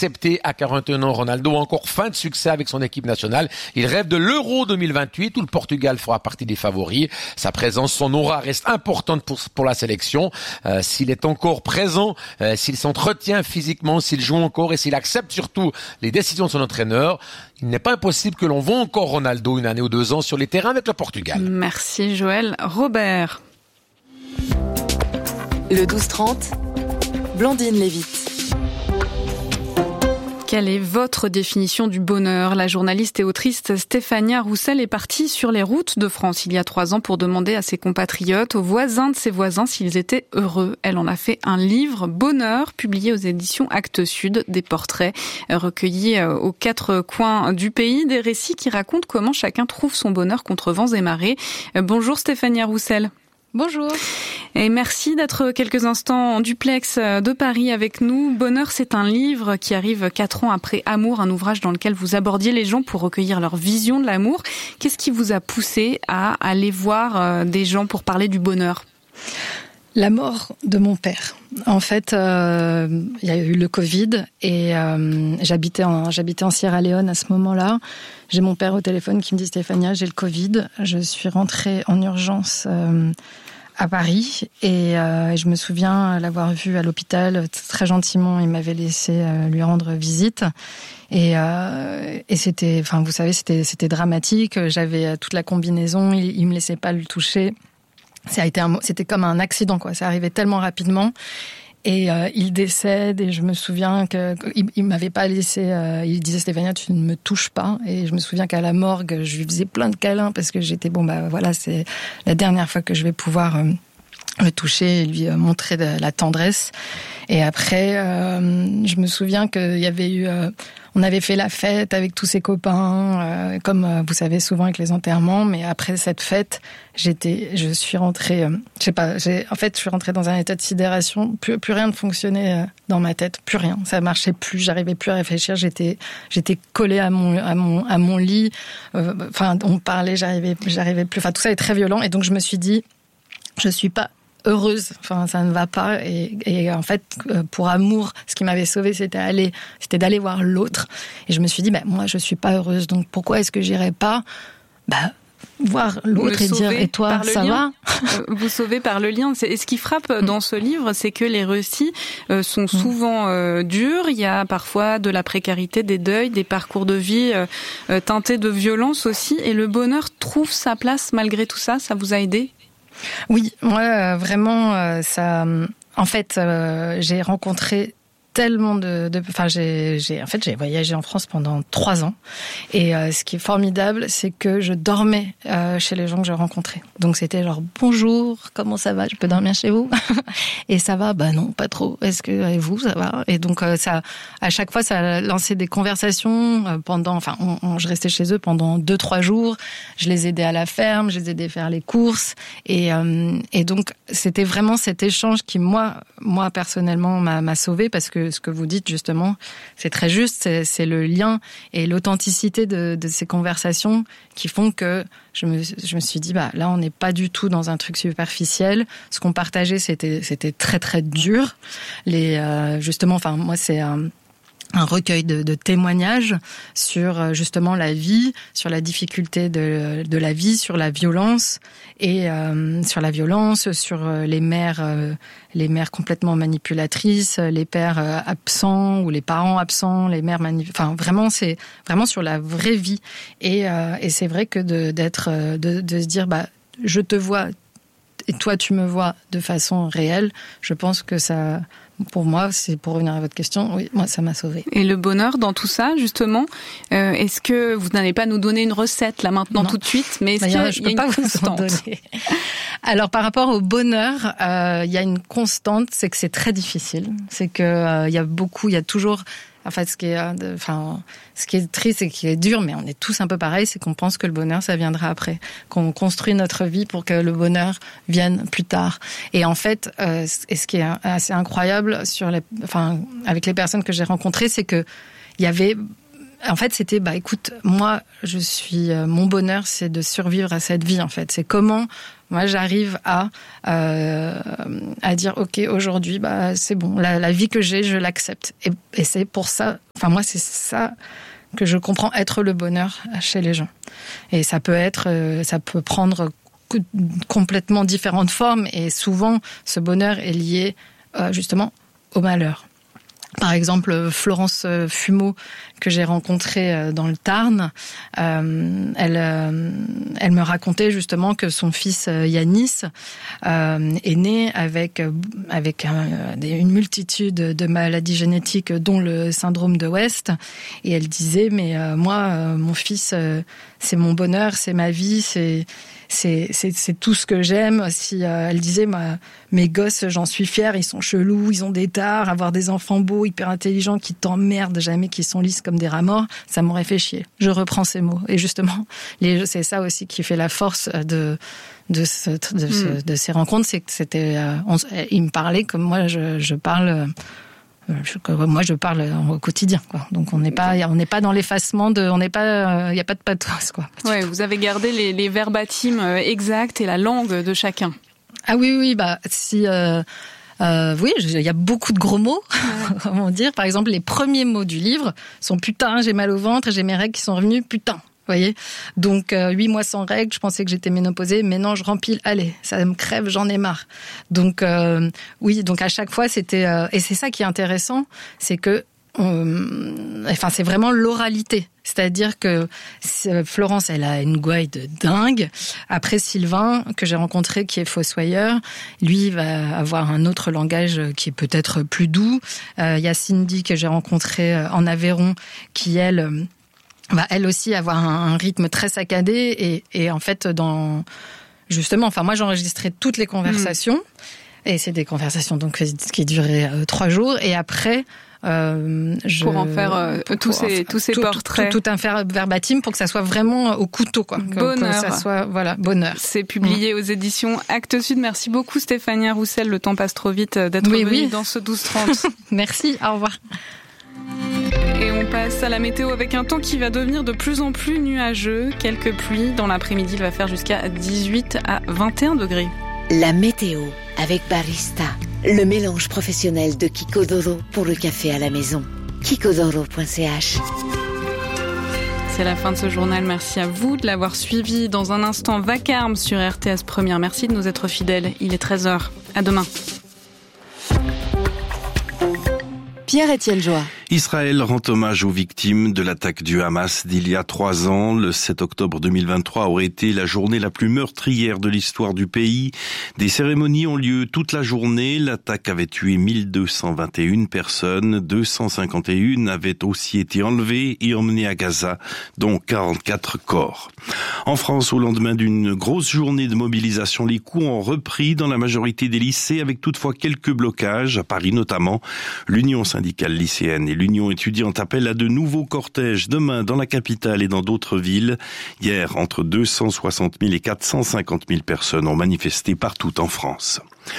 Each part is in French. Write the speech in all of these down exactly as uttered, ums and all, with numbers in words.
accepté à quarante et un ans. Ronaldo a encore fin de succès avec son équipe nationale. Il rêve de l'Euro deux mille vingt-huit où le Portugal fera partie des favoris. Sa présence, son aura reste importante pour, pour la sélection. Euh, s'il est encore présent, euh, s'il s'entretient physiquement, s'il joue encore et s'il accepte surtout les décisions de son entraîneur, il n'est pas impossible que l'on voit encore Ronaldo une année ou deux ans sur les terrains avec le Portugal. Merci Joël. Robert. Le douze trente, Blandine Lévite. Quelle est votre définition du bonheur ? La journaliste et autrice Stéphania Roussel est partie sur les routes de France il y a trois ans pour demander à ses compatriotes, aux voisins de ses voisins, s'ils étaient heureux. Elle en a fait un livre, Bonheur, publié aux éditions Actes Sud, des portraits recueillis aux quatre coins du pays, des récits qui racontent comment chacun trouve son bonheur contre vents et marées. Bonjour Stéphania Roussel. Bonjour. Et merci d'être quelques instants en duplex de Paris avec nous. Bonheur, c'est un livre qui arrive quatre ans après Amour, un ouvrage dans lequel vous abordiez les gens pour recueillir leur vision de l'amour. Qu'est-ce qui vous a poussé à aller voir des gens pour parler du bonheur ? La mort de mon père. En fait, euh, il y a eu le Covid et euh, j'habitais en, j'habitais en Sierra Leone à ce moment-là. J'ai mon père au téléphone qui me dit « Stéphania, j'ai le Covid ». Je suis rentrée en urgence euh, à Paris et euh, je me souviens l'avoir vu à l'hôpital. Très gentiment, il m'avait laissé euh, lui rendre visite. Et, euh, et c'était, enfin, vous savez, c'était, c'était dramatique. J'avais toute la combinaison, il, il me laissait pas le toucher. Ça a été un, c'était comme un accident, quoi. Ça arrivait tellement rapidement. Et euh, il décède, et je me souviens que il, il m'avait pas laissé. Euh, il disait Stéphania, tu ne me touches pas. Et je me souviens qu'à la morgue, je lui faisais plein de câlins parce que j'étais bon, bah voilà, c'est la dernière fois que je vais pouvoir euh, le toucher et lui euh, montrer de la tendresse. Et après, euh, je me souviens qu'il y avait eu, euh, on avait fait la fête avec tous ses copains, euh, comme euh, vous savez souvent avec les enterrements. Mais après cette fête, j'étais, je suis rentrée, euh, je sais pas, j'ai, en fait, je suis rentrée dans un état de sidération. Plus, plus rien ne fonctionnait euh, dans ma tête, plus rien. Ça marchait plus, j'arrivais plus à réfléchir. J'étais, j'étais collée à mon, à mon, à mon lit. Euh, enfin, on parlait, j'arrivais, j'arrivais plus. Enfin, tout ça est très violent. Et donc, je me suis dit, je suis pas heureuse, enfin ça ne va pas et, et en fait pour Amour, ce qui m'avait sauvée c'était aller, c'était d'aller voir l'autre et je me suis dit bah moi je suis pas heureuse donc pourquoi est-ce que j'irais pas bah voir l'autre et dire et toi ça va. Vous sauvez par le lien. Et ce qui frappe dans ce livre, c'est que les récits sont souvent euh, durs. Il y a parfois de la précarité, des deuils, des parcours de vie euh, teintés de violence aussi. Et le bonheur trouve sa place malgré tout ça. Ça vous a aidé ? Oui, moi euh, vraiment euh, ça. En fait, euh, j'ai rencontré tellement de, de enfin j'ai, j'ai en fait j'ai voyagé en France pendant trois ans et euh, ce qui est formidable c'est que je dormais euh, chez les gens que je rencontrais donc c'était genre bonjour comment ça va je peux dormir chez vous et ça va bah non pas trop est-ce que et vous ça va et donc euh, ça à chaque fois ça a lancé des conversations euh, pendant enfin on, on, je restais chez eux pendant deux trois jours je les aidais à la ferme je les aidais à faire les courses et euh, et donc c'était vraiment cet échange qui moi moi personnellement m'a, m'a sauvée parce que ce que vous dites justement, c'est très juste, c'est, c'est le lien et l'authenticité de, de ces conversations qui font que je me, je me suis dit, bah là on n'est pas du tout dans un truc superficiel. Ce qu'on partageait, c'était, c'était très très dur. Les, euh, justement, enfin moi c'est un un recueil de, de témoignages sur justement la vie, sur la difficulté de, de la vie, sur la violence et euh, sur la violence, sur les mères, euh, les mères complètement manipulatrices, les pères euh, absents ou les parents absents, les mères manip... enfin vraiment c'est vraiment sur la vraie vie et, euh, et c'est vrai que de, d'être, de, de se dire bah je te vois et toi tu me vois de façon réelle, je pense que ça. Pour moi, c'est pour revenir à votre question, oui, moi, ça m'a sauvée. Et le bonheur dans tout ça, justement, euh, est-ce que vous n'allez pas nous donner une recette là maintenant non. tout de suite, mais est-ce bah, qu'il y a, je y a peux pas une vous constante en donner. Alors, par rapport au bonheur, euh, il y a une constante, c'est que c'est très difficile. C'est que euh, il y a beaucoup, il y a toujours. En fait, ce qui est, enfin, ce qui est triste et qui est dur, mais on est tous un peu pareil, c'est qu'on pense que le bonheur, ça viendra après. Qu'on construit notre vie pour que le bonheur vienne plus tard. Et en fait, euh, et ce qui est assez incroyable sur les, enfin, avec les personnes que j'ai rencontrées, c'est que il y avait, en fait, c'était, bah, écoute, moi, je suis, euh, mon bonheur, c'est de survivre à cette vie, en fait. C'est comment, moi, j'arrive à, euh, à dire, ok, aujourd'hui, bah, c'est bon, la, la vie que j'ai, je l'accepte. Et, et c'est pour ça, Enfin, moi, c'est ça que je comprends être le bonheur chez les gens. Et ça peut être, ça peut prendre complètement différentes formes. Et souvent, ce bonheur est lié euh, justement au malheur. Par exemple, Florence Fumeau, que j'ai rencontrée dans le Tarn, euh, elle, euh, elle me racontait justement que son fils Yanis euh, est né avec, avec un, une multitude de maladies génétiques, dont le syndrome de West. Et elle disait, mais euh, moi, euh, mon fils, euh, c'est mon bonheur, c'est ma vie, c'est... C'est, c'est, c'est tout ce que j'aime. Si euh, elle disait, ma, mes gosses, j'en suis fière, ils sont chelous, ils ont des tares, avoir des enfants beaux, hyper intelligents, qui t'emmerdent jamais, qui sont lisses comme des rats morts, ça m'aurait fait chier. Je reprends ces mots. Et justement, les, c'est ça aussi qui fait la force de de, ce, de, ce, mmh. de ces rencontres, c'est que c'était, euh, on, il me parlait comme moi, je, je parle. Euh, Je, moi, je parle au quotidien, quoi. Donc, on n'est pas, on n'est pas dans l'effacement de, on n'est pas, il euh, n'y a pas de pathos, quoi. Ouais, vous avez gardé les, les verbatims exacts et la langue de chacun. Ah oui, oui, bah si, euh, euh, oui, il y a beaucoup de gros mots, ouais. Comment dire. Par exemple, les premiers mots du livre sont putain, j'ai mal au ventre, j'ai mes règles qui sont revenues, putain. Vous voyez, donc euh, huit mois sans règles, je pensais que j'étais ménopausée, mais non, je rempile, allez, ça me crève, j'en ai marre. Donc euh, oui, donc à chaque fois c'était, euh, et c'est ça qui est intéressant, c'est que, euh, enfin c'est vraiment l'oralité, c'est-à-dire que Florence, elle a une gouaille de dingue. Après Sylvain, que j'ai rencontré, qui est fossoyeur, lui va avoir un autre langage qui est peut-être plus doux. Euh, il y a Cindy que j'ai rencontrée en Aveyron, qui elle va elle aussi avoir un, un rythme très saccadé et, et en fait dans justement, enfin moi j'enregistrais toutes les conversations mmh. et c'est des conversations donc qui duraient euh, trois jours et après euh, je, pour en faire euh, pour, tous ces enfin, tous ces tout, portraits, tout, tout un faire verbatim pour que ça soit vraiment au couteau quoi, bonheur. Que, que ça soit voilà bonheur. C'est publié mmh. aux éditions Actes Sud. Merci beaucoup Stéphania Roussel. Le temps passe trop vite d'être oui, venue oui. dans ce douze trente. Merci. Au revoir. Et on passe à la météo avec un temps qui va devenir de plus en plus nuageux. Quelques pluies. Dans l'après-midi, il va faire jusqu'à dix-huit à vingt et un degrés. La météo avec Barista, le mélange professionnel de Kikodoro pour le café à la maison. kikodoro point c h. C'est la fin de ce journal. Merci à vous de l'avoir suivi. Dans un instant, Vacarme sur R T S Première. Merci de nous être fidèles. Il est treize heures. À demain. Pierre-Étienne Joie. Israël rend hommage aux victimes de l'attaque du Hamas d'il y a trois ans. Le sept octobre deux mille vingt-trois aurait été la journée la plus meurtrière de l'histoire du pays. Des cérémonies ont lieu toute la journée. L'attaque avait tué mille deux cent vingt et une personnes. deux cent cinquante et un avaient aussi été enlevées et emmenées à Gaza, dont quarante-quatre corps. En France, au lendemain d'une grosse journée de mobilisation, les coups ont repris dans la majorité des lycées, avec toutefois quelques blocages, à Paris notamment. L'Union syndicale lycéenne et l'Union étudiante appellent à de nouveaux cortèges demain dans la capitale et dans d'autres villes. Hier, entre deux cent soixante mille et quatre cent cinquante mille personnes ont manifesté partout en France.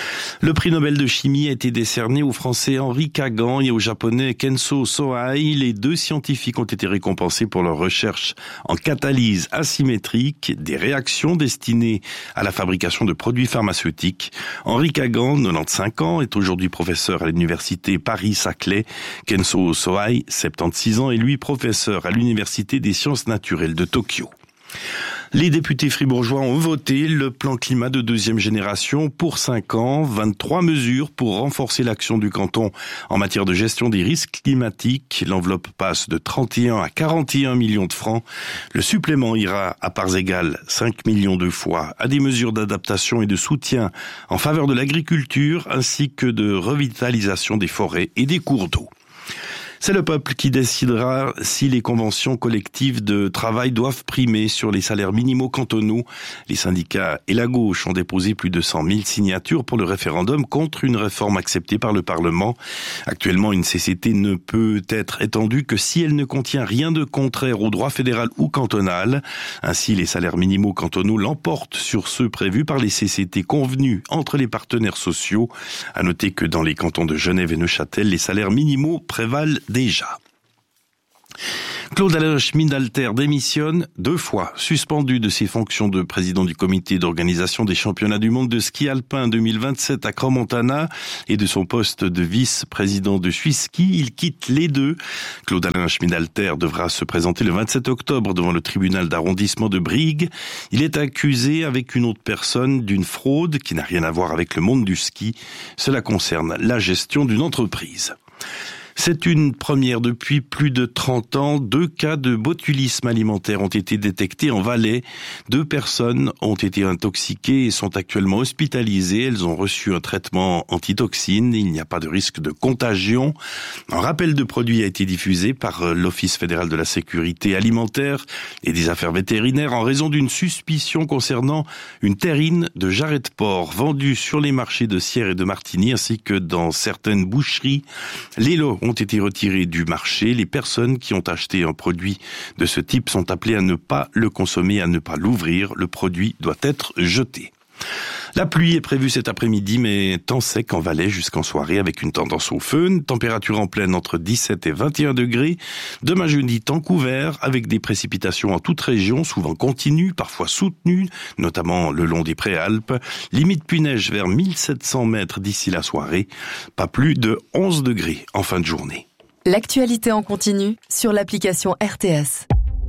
Le prix Nobel de chimie a été décerné au Français Henri Kagan et au Japonais Kenzo Sohei. Les deux scientifiques ont été récompensés pour leur recherche en catalyse asymétrique des réactions destinées à la fabrication de produits pharmaceutiques. Henri Kagan, quatre-vingt-quinze ans, est aujourd'hui professeur à l'université Paris-Saclay. Kenzo Sohei, soixante-seize ans, est lui professeur à l'université des sciences naturelles de Tokyo. Les députés fribourgeois ont voté le plan climat de deuxième génération pour cinq ans, vingt-trois mesures pour renforcer l'action du canton en matière de gestion des risques climatiques. L'enveloppe passe de trente et un à quarante et un millions de francs. Le supplément ira à parts égales cinq millions de fois à des mesures d'adaptation et de soutien en faveur de l'agriculture ainsi que de revitalisation des forêts et des cours d'eau. C'est le peuple qui décidera si les conventions collectives de travail doivent primer sur les salaires minimaux cantonaux. Les syndicats et la gauche ont déposé plus de cent mille signatures pour le référendum contre une réforme acceptée par le Parlement. Actuellement, une C C T ne peut être étendue que si elle ne contient rien de contraire au droit fédéral ou cantonal. Ainsi, les salaires minimaux cantonaux l'emportent sur ceux prévus par les C C T convenus entre les partenaires sociaux. À noter que dans les cantons de Genève et Neuchâtel, les salaires minimaux prévalent déjà. Claude-Alain Schmidalter démissionne deux fois, suspendu de ses fonctions de président du comité d'organisation des championnats du monde de ski alpin deux mille vingt-sept à Crans-Montana et de son poste de vice-président de Suisse-Ski. Il quitte les deux. Claude-Alain Schmidalter devra se présenter le vingt-sept octobre devant le tribunal d'arrondissement de Brigue. Il est accusé avec une autre personne d'une fraude qui n'a rien à voir avec le monde du ski. Cela concerne la gestion d'une entreprise. C'est une première depuis plus de trente ans. Deux cas de botulisme alimentaire ont été détectés en Valais. Deux personnes ont été intoxiquées et sont actuellement hospitalisées. Elles ont reçu un traitement antitoxine. Il n'y a pas de risque de contagion. Un rappel de produits a été diffusé par l'Office fédéral de la sécurité alimentaire et des affaires vétérinaires en raison d'une suspicion concernant une terrine de jarret de porc vendue sur les marchés de Sierre et de Martigny ainsi que dans certaines boucheries. Les lots ont été retirés du marché. Les personnes qui ont acheté un produit de ce type sont appelées à ne pas le consommer, à ne pas l'ouvrir. Le produit doit être jeté. La pluie est prévue cet après-midi, mais temps sec en Valais jusqu'en soirée avec une tendance au fön. Température en pleine entre dix-sept et vingt et un degrés. Demain jeudi, temps couvert avec des précipitations en toute région, souvent continues, parfois soutenues, notamment le long des Préalpes. Limite pluie-neige vers mille sept cents mètres d'ici la soirée. Pas plus de onze degrés en fin de journée. L'actualité en continu sur l'application R T S.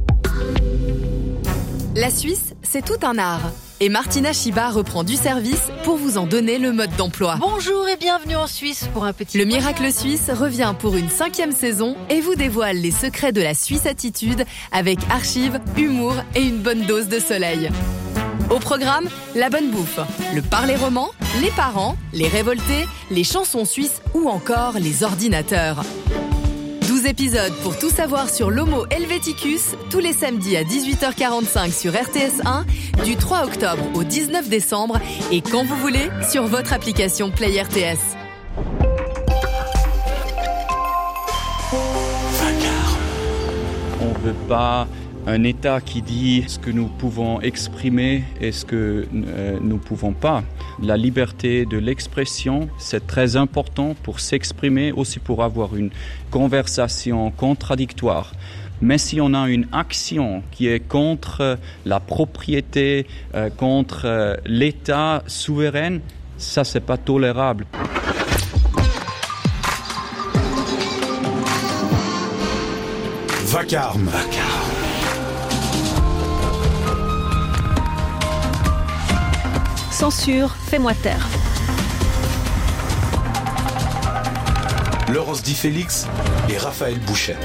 La Suisse, c'est tout un art. Et Martina Chiba reprend du service pour vous en donner le mode d'emploi. Bonjour et bienvenue en Suisse pour un petit... Le Miracle Suisse revient pour une cinquième saison et vous dévoile les secrets de la Suisse attitude avec archives, humour et une bonne dose de soleil. Au programme, la bonne bouffe, le parler roman, les parents, les révoltés, les chansons suisses ou encore les ordinateurs. douze épisodes pour tout savoir sur l'Homo helveticus, tous les samedis à dix-huit heures quarante-cinq sur R T S un, du trois octobre au dix-neuf décembre et quand vous voulez sur votre application Play R T S. On ne veut pas un État qui dit ce que nous pouvons exprimer et ce que euh, nous ne pouvons pas. La liberté de l'expression, c'est très important pour s'exprimer, aussi pour avoir une conversation contradictoire. Mais si on a une action qui est contre la propriété, euh, contre euh, l'État souverain, ça, c'est pas tolérable. Vacarme. Vacarme. Censure, fais-moi taire. Laurence Di Félix et Raphaël Bouchet.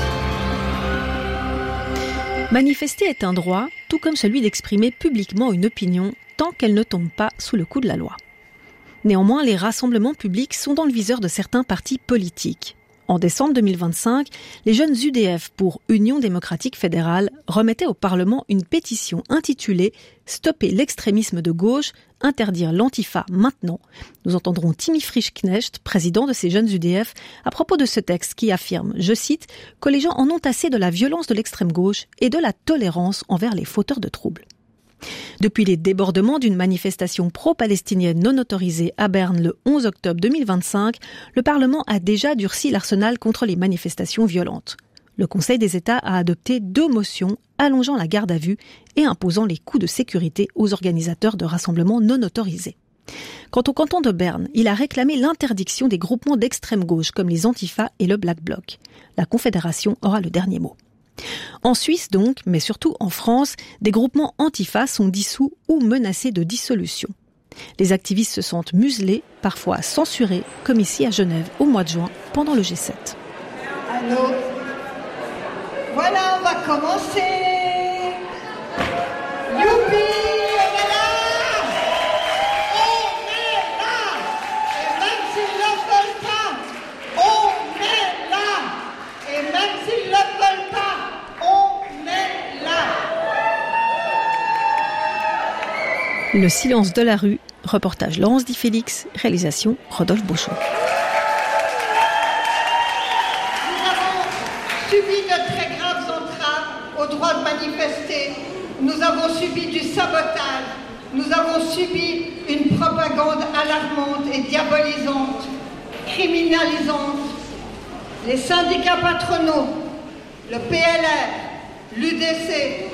Manifester est un droit, tout comme celui d'exprimer publiquement une opinion, tant qu'elle ne tombe pas sous le coup de la loi. Néanmoins, les rassemblements publics sont dans le viseur de certains partis politiques. En décembre deux mille vingt-cinq, les jeunes U D F pour Union démocratique fédérale remettaient au Parlement une pétition intitulée « Stopper l'extrémisme de gauche, interdire l'antifa maintenant ». Nous entendrons Timmy Frischknecht, président de ces jeunes U D F, à propos de ce texte qui affirme, je cite, que les gens en ont assez de la violence de l'extrême gauche et de la tolérance envers les fauteurs de troubles. Depuis les débordements d'une manifestation pro-palestinienne non autorisée à Berne le onze octobre deux mille vingt-cinq, le Parlement a déjà durci l'arsenal contre les manifestations violentes. Le Conseil des États a adopté deux motions allongeant la garde à vue et imposant les coûts de sécurité aux organisateurs de rassemblements non autorisés. Quant au canton de Berne, il a réclamé l'interdiction des groupements d'extrême gauche comme les Antifa et le Black Bloc. La Confédération aura le dernier mot. En Suisse donc, mais surtout en France, des groupements antifa sont dissous ou menacés de dissolution. Les activistes se sentent muselés, parfois censurés, comme ici à Genève au mois de juin, pendant le G sept. Allô ? Voilà, on va commencer. Youpi, on est là. On est là. Et même s'ils ne le veulent pas, on est là. Et même s'ils ne le veulent pas, on est là. Le silence de la rue, reportage Laurence Di Félix, réalisation Rodolphe Beauchamp. Subi de très graves entraves au droit de manifester. Nous avons subi du sabotage. Nous avons subi une propagande alarmante et diabolisante, criminalisante. Les syndicats patronaux, le P L R, l'U D C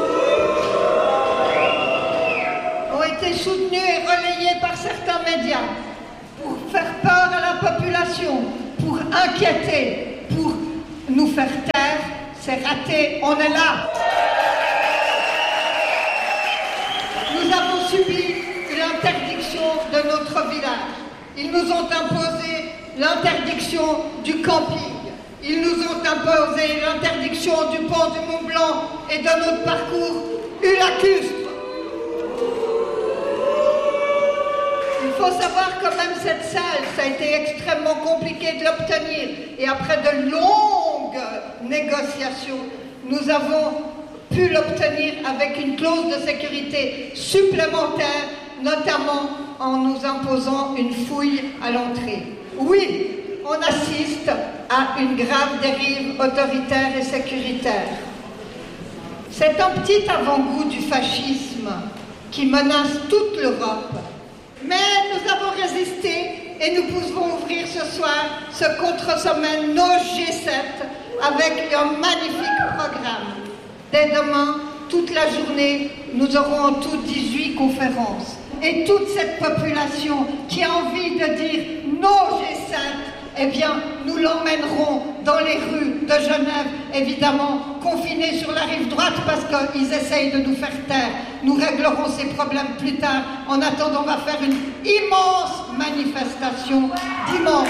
ont été soutenus et relayés par certains médias pour faire peur à la population, pour inquiéter, pour nous faire taire. C'est raté, on est là. Nous avons subi l'interdiction de notre village. Ils nous ont imposé l'interdiction du camping. Ils nous ont imposé l'interdiction du pont du Mont Blanc et de notre parcours ulacustre. Il faut savoir quand même cette salle, ça a été extrêmement compliqué de l'obtenir. Et après de longues négociations, nous avons pu l'obtenir avec une clause de sécurité supplémentaire, notamment en nous imposant une fouille à l'entrée. Oui, on assiste à une grave dérive autoritaire et sécuritaire. C'est un petit avant-goût du fascisme qui menace toute l'Europe. Mais nous avons résisté et nous pouvons ouvrir ce soir ce contre-sommet No G sept avec un magnifique programme. Dès demain, toute la journée, nous aurons en tout dix-huit conférences. Et toute cette population qui a envie de dire No G sept, eh bien, nous l'emmènerons dans les rues de Genève, évidemment, confinés sur la rive droite parce qu'ils essayent de nous faire taire. Nous réglerons ces problèmes plus tard. En attendant, on va faire une immense manifestation dimanche.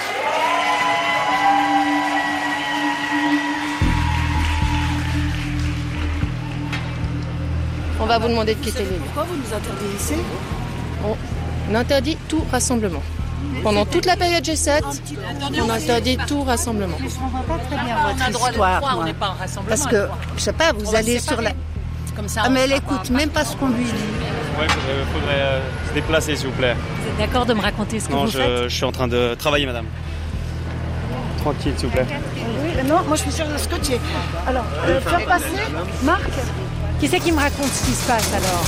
On va vous demander de quitter les lieux. Pourquoi vous nous interdisez? On interdit tout rassemblement. Pendant toute la période G sept, on interdit tout rassemblement. Je ne comprends pas très bien votre histoire, moi. Parce que, je sais pas, vous allez sur la... Ah, mais elle écoute même pas ce qu'on lui dit. Oui, il faudrait euh, se déplacer, s'il vous plaît. Vous êtes d'accord de me raconter ce que non, vous je, faites? Non, je suis en train de travailler, madame. Tranquille, s'il vous plaît. Oui, non, moi je suis sûre de scotcher. Alors, euh, faire passer, Marc. Qui c'est qui me raconte ce qui se passe alors?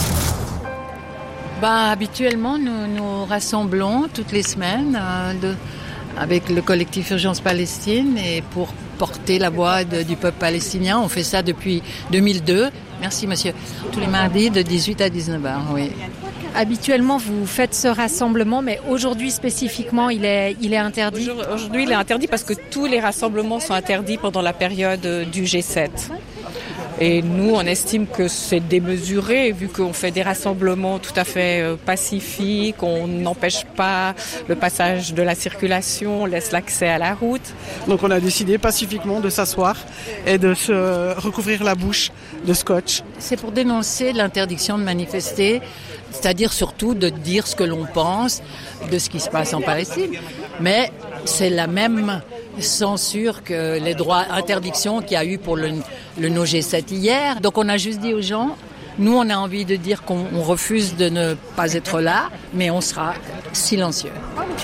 Bah, habituellement, nous nous rassemblons toutes les semaines euh, de, avec le collectif Urgence Palestine et pour porter la voix de, du peuple palestinien. On fait ça depuis deux mille deux. Merci, monsieur. Tous les mardis de dix-huit à dix-neuf heures, oui. Habituellement, vous faites ce rassemblement, mais aujourd'hui spécifiquement, il est, il est interdit. Aujourd'hui, il est interdit parce que tous les rassemblements sont interdits pendant la période du G sept. Et nous, on estime que c'est démesuré, vu qu'on fait des rassemblements tout à fait pacifiques, on n'empêche pas le passage de la circulation, on laisse l'accès à la route. Donc on a décidé pacifiquement de s'asseoir et de se recouvrir la bouche de scotch. C'est pour dénoncer l'interdiction de manifester, c'est-à-dire surtout de dire ce que l'on pense de ce qui se passe en Palestine. Mais c'est la même censure que les droits, interdictions qu'il y a eu pour le, le No G sept hier. Donc on a juste dit aux gens, nous on a envie de dire qu'on on refuse de ne pas être là, mais on sera silencieux.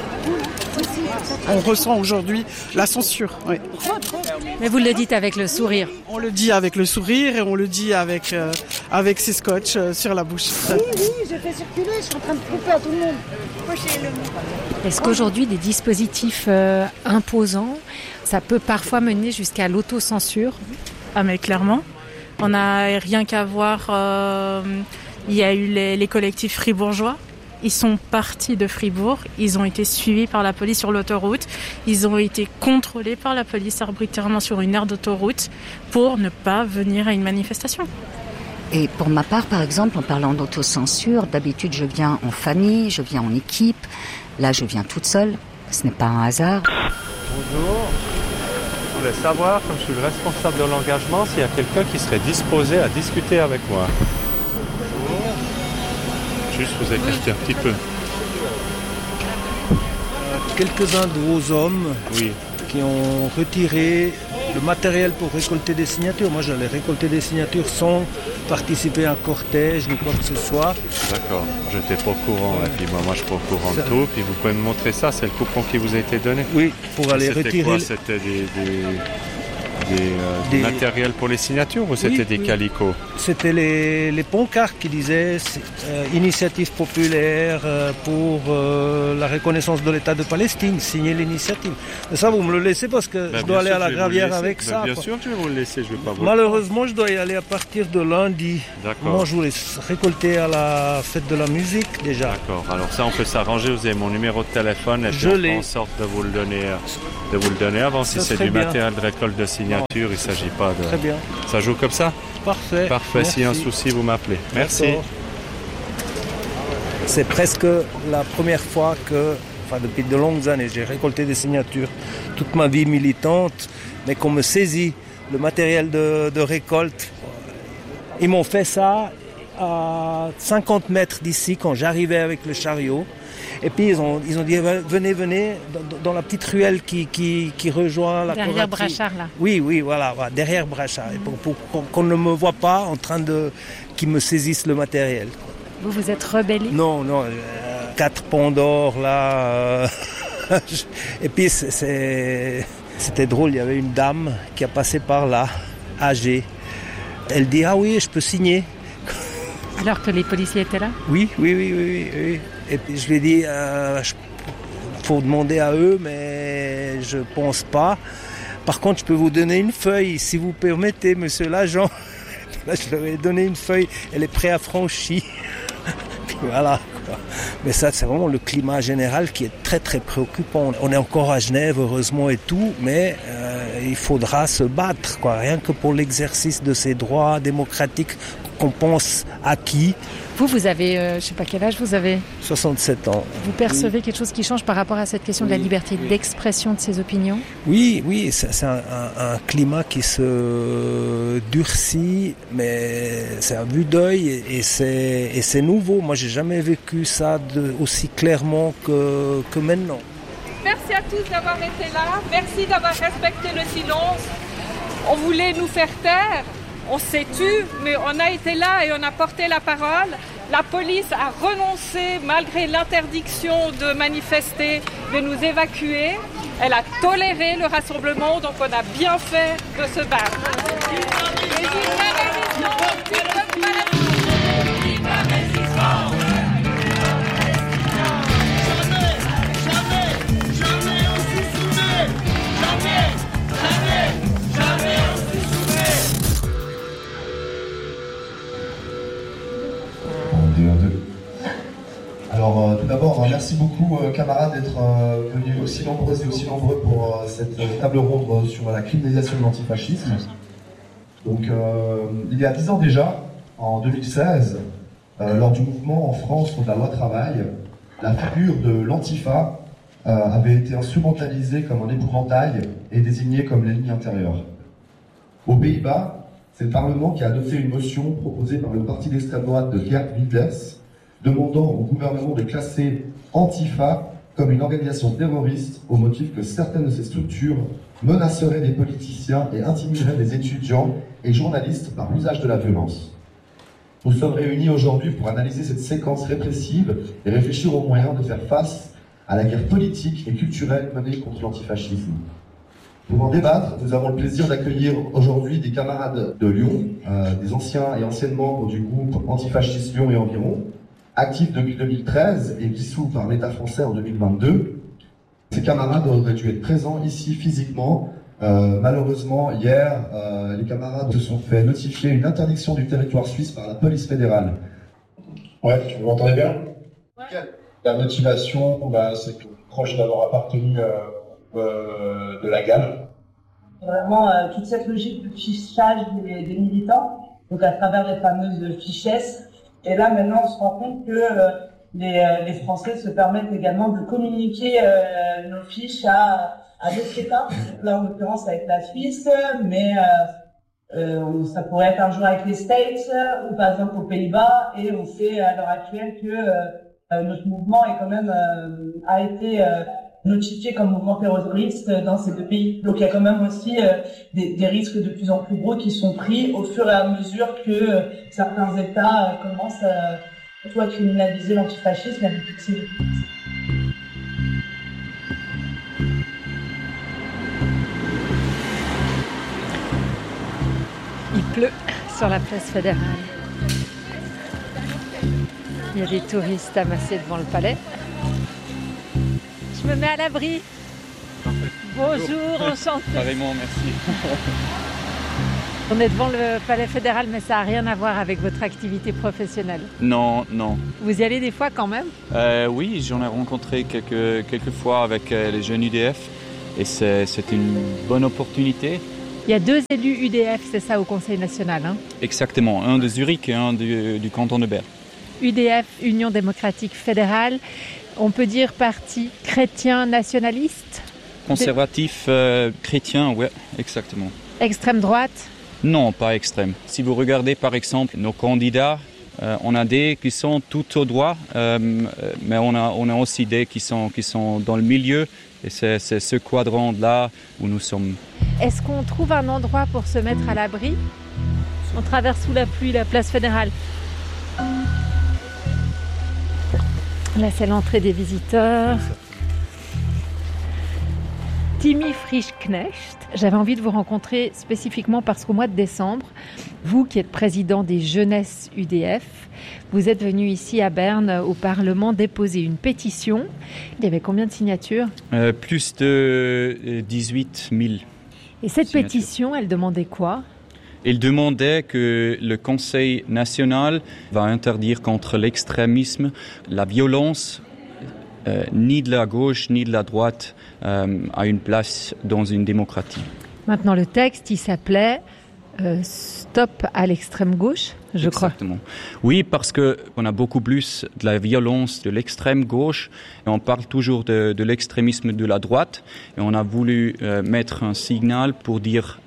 On ressent aujourd'hui la censure. Oui. Mais vous le dites avec le sourire. On le dit avec le sourire et on le dit avec, euh, avec ses scotch euh, sur la bouche. Oui, oui, j'ai fait circuler, je suis en train de couper à tout le monde. Est-ce qu'aujourd'hui, des dispositifs euh, imposants, ça peut parfois mener jusqu'à l'autocensure? Ah mais clairement. On n'a rien qu'à voir, euh, il y a eu les, les collectifs fribourgeois. Ils sont partis de Fribourg, ils ont été suivis par la police sur l'autoroute, ils ont été contrôlés par la police arbitrairement sur une aire d'autoroute pour ne pas venir à une manifestation. Et pour ma part, par exemple, en parlant d'autocensure, d'habitude je viens en famille, je viens en équipe, là je viens toute seule, ce n'est pas un hasard. Bonjour, je voulais savoir, comme je suis le responsable de l'engagement, s'il y a quelqu'un qui serait disposé à discuter avec moi. Juste vous écarter un petit peu. Quelques-uns de vos hommes oui. qui ont retiré le matériel pour récolter des signatures. Moi, j'allais récolter des signatures sans participer à un cortège ni quoi que ce soit. D'accord, je n'étais pas au courant. Et puis moi, moi, je suis pas au courant de tout. Puis vous pouvez me montrer ça, c'est le coupon qui vous a été donné? Oui, pour aller c'était retirer... Quoi c'était des, des, des, euh, des... matériel pour les signatures ou c'était oui, des oui. calicots? C'était les, les pancartes qui disaient euh, initiative populaire euh, pour euh, la reconnaissance de l'État de Palestine, signer l'initiative. Mais ça, vous me le laissez parce que ben, je dois aller à la Gravière avec ben, ça. Bien quoi. sûr que je vais vous le laisser, je vais pas vous Malheureusement, je dois y aller à partir de lundi. D'accord. Moi, je voulais récolter à la fête de la musique déjà. D'accord. Alors ça, on peut s'arranger. Vous avez mon numéro de téléphone et je puis on l'ai. fait en sorte de vous le donner, de vous le donner avant. Si c'est du bien. matériel de récolte de signature, non. il ne s'agit pas de... Très bien. Ça joue comme ça? Parfait. Parfait. S'il y a un souci, vous m'appelez. Merci. D'accord. C'est presque la première fois que, enfin depuis de longues années, j'ai récolté des signatures toute ma vie militante, mais qu'on me saisit le matériel de, de récolte. Ils m'ont fait ça à cinquante mètres d'ici quand j'arrivais avec le chariot. Et puis ils ont, ils ont dit venez, venez dans, dans la petite ruelle qui, qui, qui rejoint la derrière Brachard là. Oui, oui, voilà, voilà derrière Brachard. Et pour, pour, pour qu'on ne me voit pas en train de qu'ils me saisissent le matériel. Vous vous êtes rebellé? Non, non, euh, quatre ponts d'or là. Euh, et puis c'est, c'est, c'était drôle, il y avait une dame qui a passé par là, âgée. Elle dit ah oui, je peux signer. Alors que les policiers étaient là? Oui, oui, oui, oui, oui. Et puis je lui ai dit, euh, faut demander à eux, mais je pense pas. Par contre, je peux vous donner une feuille, si vous permettez, monsieur l'agent. Là, je leur ai donné une feuille, elle est préaffranchie. Puis voilà. Quoi. Mais ça, c'est vraiment le climat général qui est très, très préoccupant. On est encore à Genève, heureusement, et tout, mais euh, il faudra se battre, quoi, rien que pour l'exercice de ces droits démocratiques qu'on pense acquis. Vous, vous avez, euh, je ne sais pas quel âge vous avez? soixante-sept ans. Vous percevez oui. quelque chose qui change par rapport à cette question oui. de la liberté oui. d'expression de ses opinions? Oui, oui, c'est, c'est un, un, un climat qui se durcit, mais c'est un vue d'œil et, et, c'est, et c'est nouveau. Moi, j'ai jamais vécu ça de, aussi clairement que, que maintenant. Merci à tous d'avoir été là. Merci d'avoir respecté le silence. On voulait nous faire taire. On s'est tu, mais on a été là et on a porté la parole. La police a renoncé, malgré l'interdiction de manifester, de nous évacuer. Elle a toléré le rassemblement, donc on a bien fait de se battre. Alors euh, tout d'abord, euh, merci beaucoup euh, camarades d'être euh, venus aussi nombreux et aussi nombreux pour euh, cette euh, table ronde euh, sur la criminalisation de l'antifascisme. Donc euh, il y a dix ans déjà, en deux mille seize, euh, lors du mouvement en France contre la loi travail, la figure de l'antifa euh, avait été instrumentalisée comme un épouvantail et désignée comme l'ennemi intérieur. Aux Pays-Bas, c'est le Parlement qui a adopté une motion proposée par le parti d'extrême droite de Geert Wilders, demandant au gouvernement de classer Antifa comme une organisation terroriste au motif que certaines de ces structures menaceraient des politiciens et intimideraient des étudiants et journalistes par l'usage de la violence. Nous sommes réunis aujourd'hui pour analyser cette séquence répressive et réfléchir aux moyens de faire face à la guerre politique et culturelle menée contre l'antifascisme. Pour en débattre, nous avons le plaisir d'accueillir aujourd'hui des camarades de Lyon, euh, des anciens et anciennes membres du groupe Antifasciste Lyon et environ, actif depuis deux mille treize et dissous par l'État français en deux mille vingt-deux. Ces camarades auraient dû être présents ici physiquement. Euh, malheureusement, hier, euh, les camarades se sont fait notifier une interdiction du territoire suisse par la police fédérale. Ouais, vous m'entendez bien? Ouais. La motivation, bah, c'est que proche d'avoir appartenu euh, euh, de la GAL. Vraiment, euh, toute cette logique de fichage des, des militants, donc à travers les fameuses fichesses. Et là, maintenant, on se rend compte que euh, les, euh, les Français se permettent également de communiquer euh, nos fiches à, à d'autres États. Là, en l'occurrence, avec la Suisse, mais euh, euh, ça pourrait être un jour avec les States ou par exemple aux Pays-Bas. Et on sait à l'heure actuelle que euh, notre mouvement est quand même euh, a été euh, notifié comme mouvement terroriste dans ces deux pays. Donc il y a quand même aussi euh, des, des risques de plus en plus gros qui sont pris au fur et à mesure que euh, certains États euh, commencent à, surtout à criminaliser l'antifascisme avec toutes ces... pleut sur la place fédérale. Il y a des touristes amassés devant le palais. Je me mets à l'abri. Bonjour, enchantée. Carrément, merci. On est devant le palais fédéral, mais ça n'a rien à voir avec votre activité professionnelle. Non, non. Vous y allez des fois quand même ? euh, Oui, j'en ai rencontré quelques, quelques fois avec euh, les jeunes U D F et c'est, c'est une bonne opportunité. Il y a deux élus U D F, c'est ça, au Conseil national, hein ? Exactement, un de Zurich et un du, du canton de Berne. U D F, Union démocratique fédérale, on peut dire parti chrétien nationaliste ? Conservatif, euh, chrétien, oui, exactement. Extrême droite ? Non, pas extrême. Si vous regardez par exemple nos candidats, euh, on a des qui sont tout au droit, euh, mais on a, on a aussi des qui sont, qui sont dans le milieu. Et c'est, c'est ce quadrant-là où nous sommes. Est-ce qu'on trouve un endroit pour se mettre à l'abri ? On traverse sous la pluie la place fédérale. Là, c'est l'entrée des visiteurs. Timmy Frischknecht, j'avais envie de vous rencontrer spécifiquement parce qu'au mois de décembre, vous qui êtes président des jeunesses U D F, vous êtes venu ici à Berne au Parlement déposer une pétition. Il y avait combien de signatures ? euh, Plus de dix-huit mille. Et cette signatures. Pétition, elle demandait quoi ? Il demandait que le Conseil national va interdire contre l'extrémisme, la violence, euh, ni de la gauche ni de la droite euh, à une place dans une démocratie. Maintenant, le texte, il s'appelait euh, « Stop à l'extrême gauche », je crois. Exactement. Oui, parce qu'on a beaucoup plus de la violence de l'extrême gauche et on parle toujours de, de l'extrémisme de la droite et on a voulu euh, mettre un signal pour dire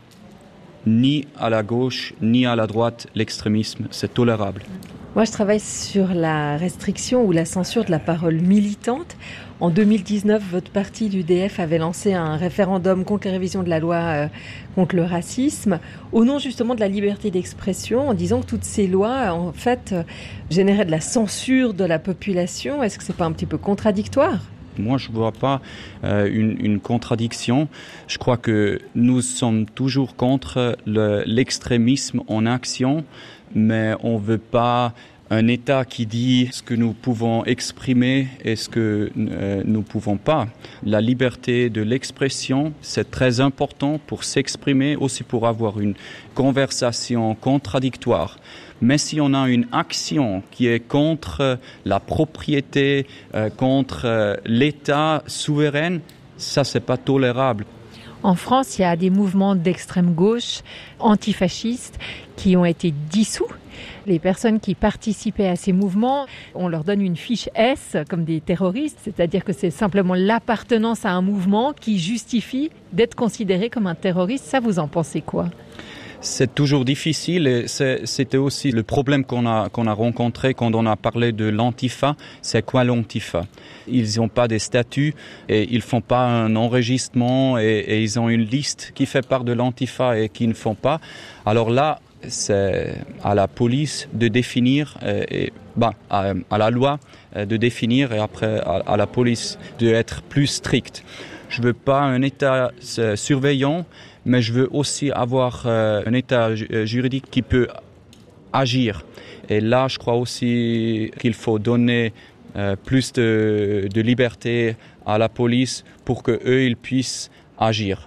ni à la gauche ni à la droite l'extrémisme, c'est tolérable. Moi, je travaille sur la restriction ou la censure de la parole militante. En deux mille dix-neuf, votre parti, l'U D F, avait lancé un référendum contre la révision de la loi euh, contre le racisme, au nom justement de la liberté d'expression, en disant que toutes ces lois, en fait, euh, généraient de la censure de la population. Est-ce que c'est pas un petit peu contradictoire ? Moi, je ne vois pas euh, une, une contradiction. Je crois que nous sommes toujours contre le, l'extrémisme en action, mais on ne veut pas un État qui dit ce que nous pouvons exprimer et ce que euh, nous ne pouvons pas. La liberté de l'expression, c'est très important pour s'exprimer, aussi pour avoir une conversation contradictoire. Mais si on a une action qui est contre la propriété, euh, contre euh, l'État souverain, ça, c'est pas tolérable. En France, il y a des mouvements d'extrême gauche antifascistes qui ont été dissous. Les personnes qui participaient à ces mouvements, on leur donne une fiche S comme des terroristes, c'est-à-dire que c'est simplement l'appartenance à un mouvement qui justifie d'être considéré comme un terroriste. Ça, vous en pensez quoi ? C'est toujours difficile et c'est, c'était aussi le problème qu'on a, qu'on a rencontré quand on a parlé de l'Antifa. C'est quoi l'Antifa ? Ils n'ont pas des statuts et ils font pas un enregistrement et, et ils ont une liste qui fait part de l'Antifa et qui ne font pas. Alors là, c'est à la police de définir, euh, et, bah, à, à la loi euh, de définir et après à, à la police d'être plus stricte. Je veux pas un État euh, surveillant, mais je veux aussi avoir euh, un État juridique qui peut agir. Et là, je crois aussi qu'il faut donner euh, plus de, de liberté à la police pour qu'eux, ils puissent agir.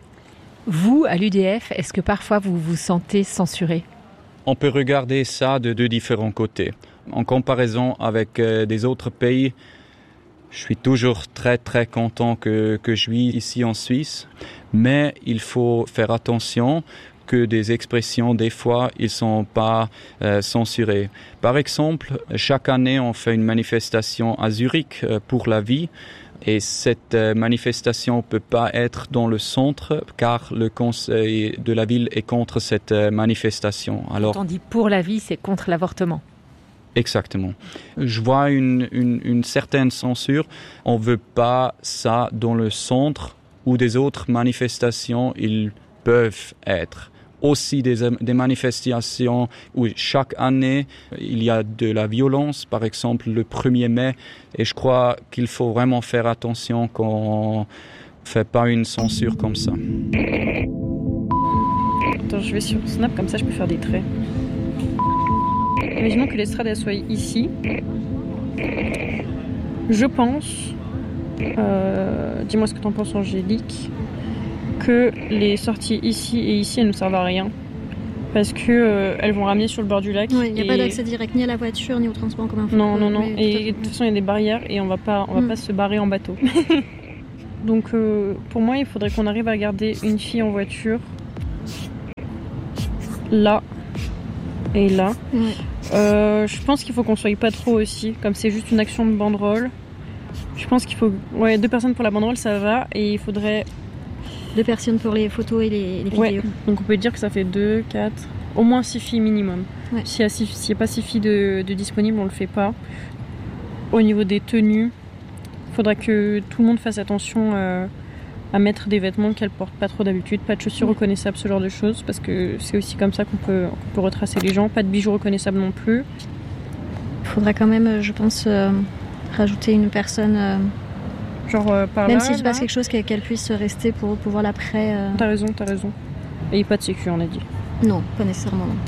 Vous, à l'U D F, est-ce que parfois vous vous sentez censuré ? On peut regarder ça de deux différents côtés. En comparaison avec euh, des autres pays, je suis toujours très très content que, que je vis ici en Suisse, mais il faut faire attention que des expressions, des fois, ils ne sont pas euh, censurées. Par exemple, chaque année, on fait une manifestation à Zurich euh, pour la vie. Et cette manifestation ne peut pas être dans le centre car le conseil de la ville est contre cette manifestation. Alors, quand on dit pour la vie, c'est contre l'avortement. Exactement. Je vois une, une, une certaine censure. On ne veut pas ça dans le centre où des autres manifestations, ils peuvent être. Aussi des, des manifestations où chaque année, il y a de la violence, par exemple le premier mai. Et je crois qu'il faut vraiment faire attention qu'on ne fait pas une censure comme ça. Attends, je vais sur Snap, comme ça je peux faire des traits. Imaginons que l'estrade elle soit ici. Je pense, euh, dis-moi ce que t'en penses Angélique, que les sorties ici et ici elles ne servent à rien. Parce que euh, elles vont ramener sur le bord du lac. Oui, il n'y a et... pas d'accès direct ni à la voiture ni au transport en commun. Non, non, non. Oui, et de toute façon, il y a des barrières et on va pas, on va Mm. pas se barrer en bateau. Donc, euh, pour moi, il faudrait qu'on arrive à garder une fille en voiture. Là. Et là. Ouais. Euh, je pense qu'il faut qu'on soit pas trop aussi. Comme c'est juste une action de banderole. Je pense qu'il faut... Ouais, deux personnes pour la banderole, ça va. Et il faudrait... Deux personnes pour les photos et les, les vidéos. Ouais, donc on peut dire que ça fait deux, quatre, au moins six filles minimum. Ouais. S'il n'y a, six- s'il y a pas six filles de, de disponibles, on le fait pas. Au niveau des tenues, il faudra que tout le monde fasse attention euh, à mettre des vêtements qu'elles portent pas trop d'habitude, pas de chaussures Ouais. reconnaissables, ce genre de choses, parce que c'est aussi comme ça qu'on peut, qu'on peut retracer les gens. Pas de bijoux reconnaissables non plus. Il faudra quand même, je pense, euh, rajouter une personne... euh, Genre euh, par Même là, si se là. passe quelque chose, qu'elle qu'elle puisse rester pour, pour voir l'après. euh, T'as raison, t'as raison. Et pas de sécu, on a dit. Non, pas nécessairement. Non.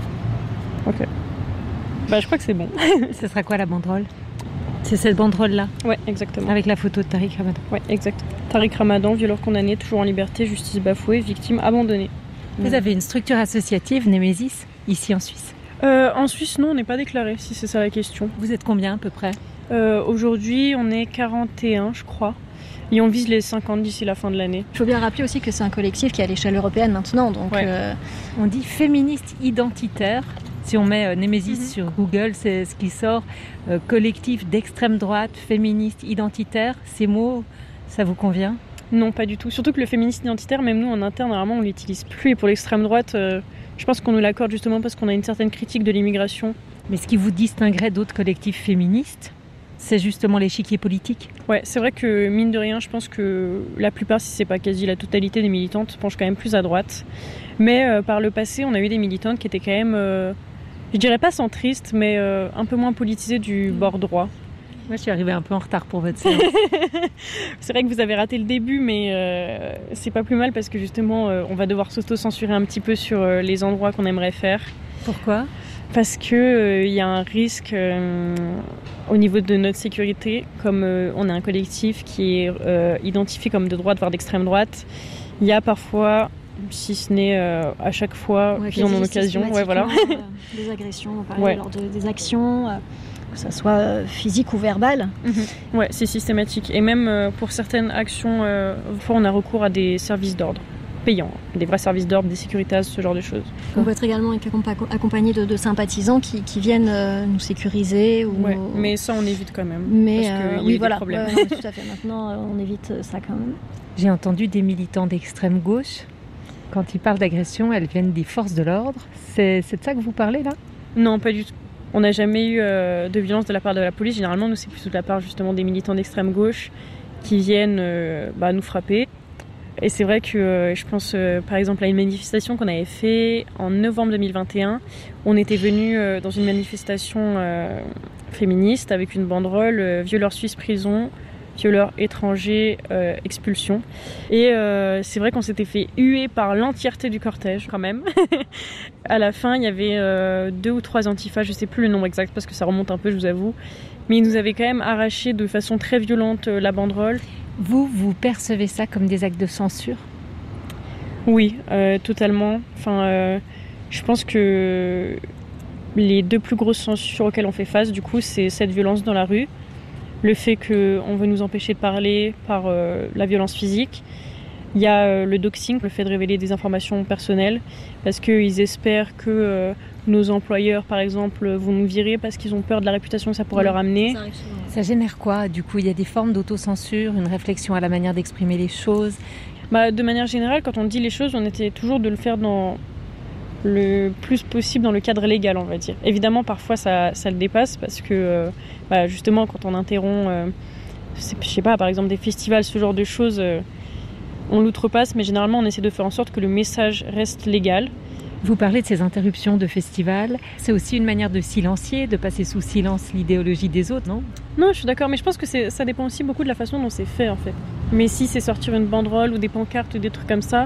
Ok. Bah, je crois que c'est bon. Ce sera quoi la banderole? C'est cette banderole-là? Ouais, exactement. Avec la photo de Tariq Ramadan. Ouais, exact. Tariq Ramadan, violeur condamné, toujours en liberté, justice bafouée, victime abandonnée. Vous avez une structure associative, Némésis, ici en Suisse. Euh, en Suisse, non, on n'est pas déclaré, si c'est ça la question. Vous êtes combien à peu près? euh, Aujourd'hui, on est quarante et un, je crois. Et on vise les cinquante d'ici la fin de l'année. Il faut bien rappeler aussi que c'est un collectif qui est à l'échelle européenne maintenant. Donc, Ouais. euh, On dit féministe identitaire. Si on met euh, Némésis Mhm. sur Google, c'est ce qui sort. Euh, collectif d'extrême droite, féministe identitaire. Ces mots, ça vous convient? Non, pas du tout. Surtout que le féministe identitaire, même nous en interne, normalement, on l'utilise plus. Et pour l'extrême droite, euh, je pense qu'on nous l'accorde justement parce qu'on a une certaine critique de l'immigration. Mais ce qui vous distinguerait d'autres collectifs féministes, c'est justement l'échiquier politique. Ouais, c'est vrai que mine de rien, je pense que la plupart, si c'est pas quasi la totalité des militantes, penchent quand même plus à droite. Mais euh, par le passé, on a eu des militantes qui étaient quand même, euh, je dirais pas centristes, mais euh, un peu moins politisées du bord droit. Moi, je suis arrivée un peu en retard pour votre séance. C'est vrai que vous avez raté le début, mais euh, c'est pas plus mal parce que justement, euh, on va devoir s'auto-censurer un petit peu sur euh, les endroits qu'on aimerait faire. Pourquoi? Parce que euh, il y a un risque euh, au niveau de notre sécurité, comme euh, on est un collectif qui est euh, identifié comme de droite voire d'extrême droite. Il y a parfois, si ce n'est euh, à chaque fois, ouais, qu'ils en ont l'occasion, ouais, voilà. systématiquement, euh, des agressions, pareil, Ouais. lors de, des actions, euh, que ce soit euh, physique ou verbale. Mhm. Ouais, c'est systématique. Et même euh, pour certaines actions, euh, parfois on a recours à des services d'ordre payants, des vrais services d'ordre, des Securitas, ce genre de choses. On peut être également accompa- accompagné de, de sympathisants qui, qui viennent euh, nous sécuriser. Ou... Ouais, mais ça on évite quand même. Mais parce euh, qu'il y a oui, des voilà, problèmes. ouais, ouais, tout à fait. Maintenant, euh, on évite ça quand même. J'ai entendu des militants d'extrême gauche. Quand ils parlent d'agression, elles viennent des forces de l'ordre. C'est, c'est de ça que vous parlez là? Non, pas du tout. On n'a jamais eu euh, de violence de la part de la police. Généralement, nous, c'est plutôt de la part justement des militants d'extrême gauche qui viennent euh, bah, nous frapper. Et c'est vrai que euh, je pense euh, par exemple à une manifestation qu'on avait fait en novembre deux mille vingt et un. On était venu euh, dans une manifestation euh, féministe avec une banderole euh, violeur suisse prison, violeur étranger euh, expulsion. Et euh, c'est vrai qu'on s'était fait huer par l'entièreté du cortège quand même. À la fin, il y avait euh, deux ou trois antifas, je sais plus le nombre exact parce que ça remonte un peu, je vous avoue. Mais ils nous avaient quand même arraché de façon très violente euh, la banderole. Vous, vous percevez ça comme des actes de censure? Oui, euh, totalement. Enfin, euh, je pense que les deux plus grosses censures auxquelles on fait face, du coup, c'est cette violence dans la rue, le fait qu'on veut nous empêcher de parler par euh, la violence physique. Il y a euh, le doxing, le fait de révéler des informations personnelles, parce qu'ils espèrent que euh, nos employeurs, par exemple, vont nous virer parce qu'ils ont peur de la réputation que ça pourrait Oui, leur amener. Ça, ça génère quoi? Du coup, il y a des formes d'autocensure, une réflexion à la manière d'exprimer les choses. Bah, de manière générale, quand on dit les choses, on essaie toujours de le faire dans le plus possible dans le cadre légal, on va dire. Évidemment, parfois, ça, ça le dépasse parce que, euh, bah, justement, quand on interrompt, euh, je sais pas, par exemple, des festivals, ce genre de choses, euh, on l'outrepasse, mais généralement, on essaie de faire en sorte que le message reste légal. Vous parlez de ces interruptions de festivals. C'est aussi une manière de silencier, de passer sous silence l'idéologie des autres, non? Non, je suis d'accord, mais je pense que c'est, ça dépend aussi beaucoup de la façon dont c'est fait, en fait. Mais si c'est sortir une banderole ou des pancartes ou des trucs comme ça,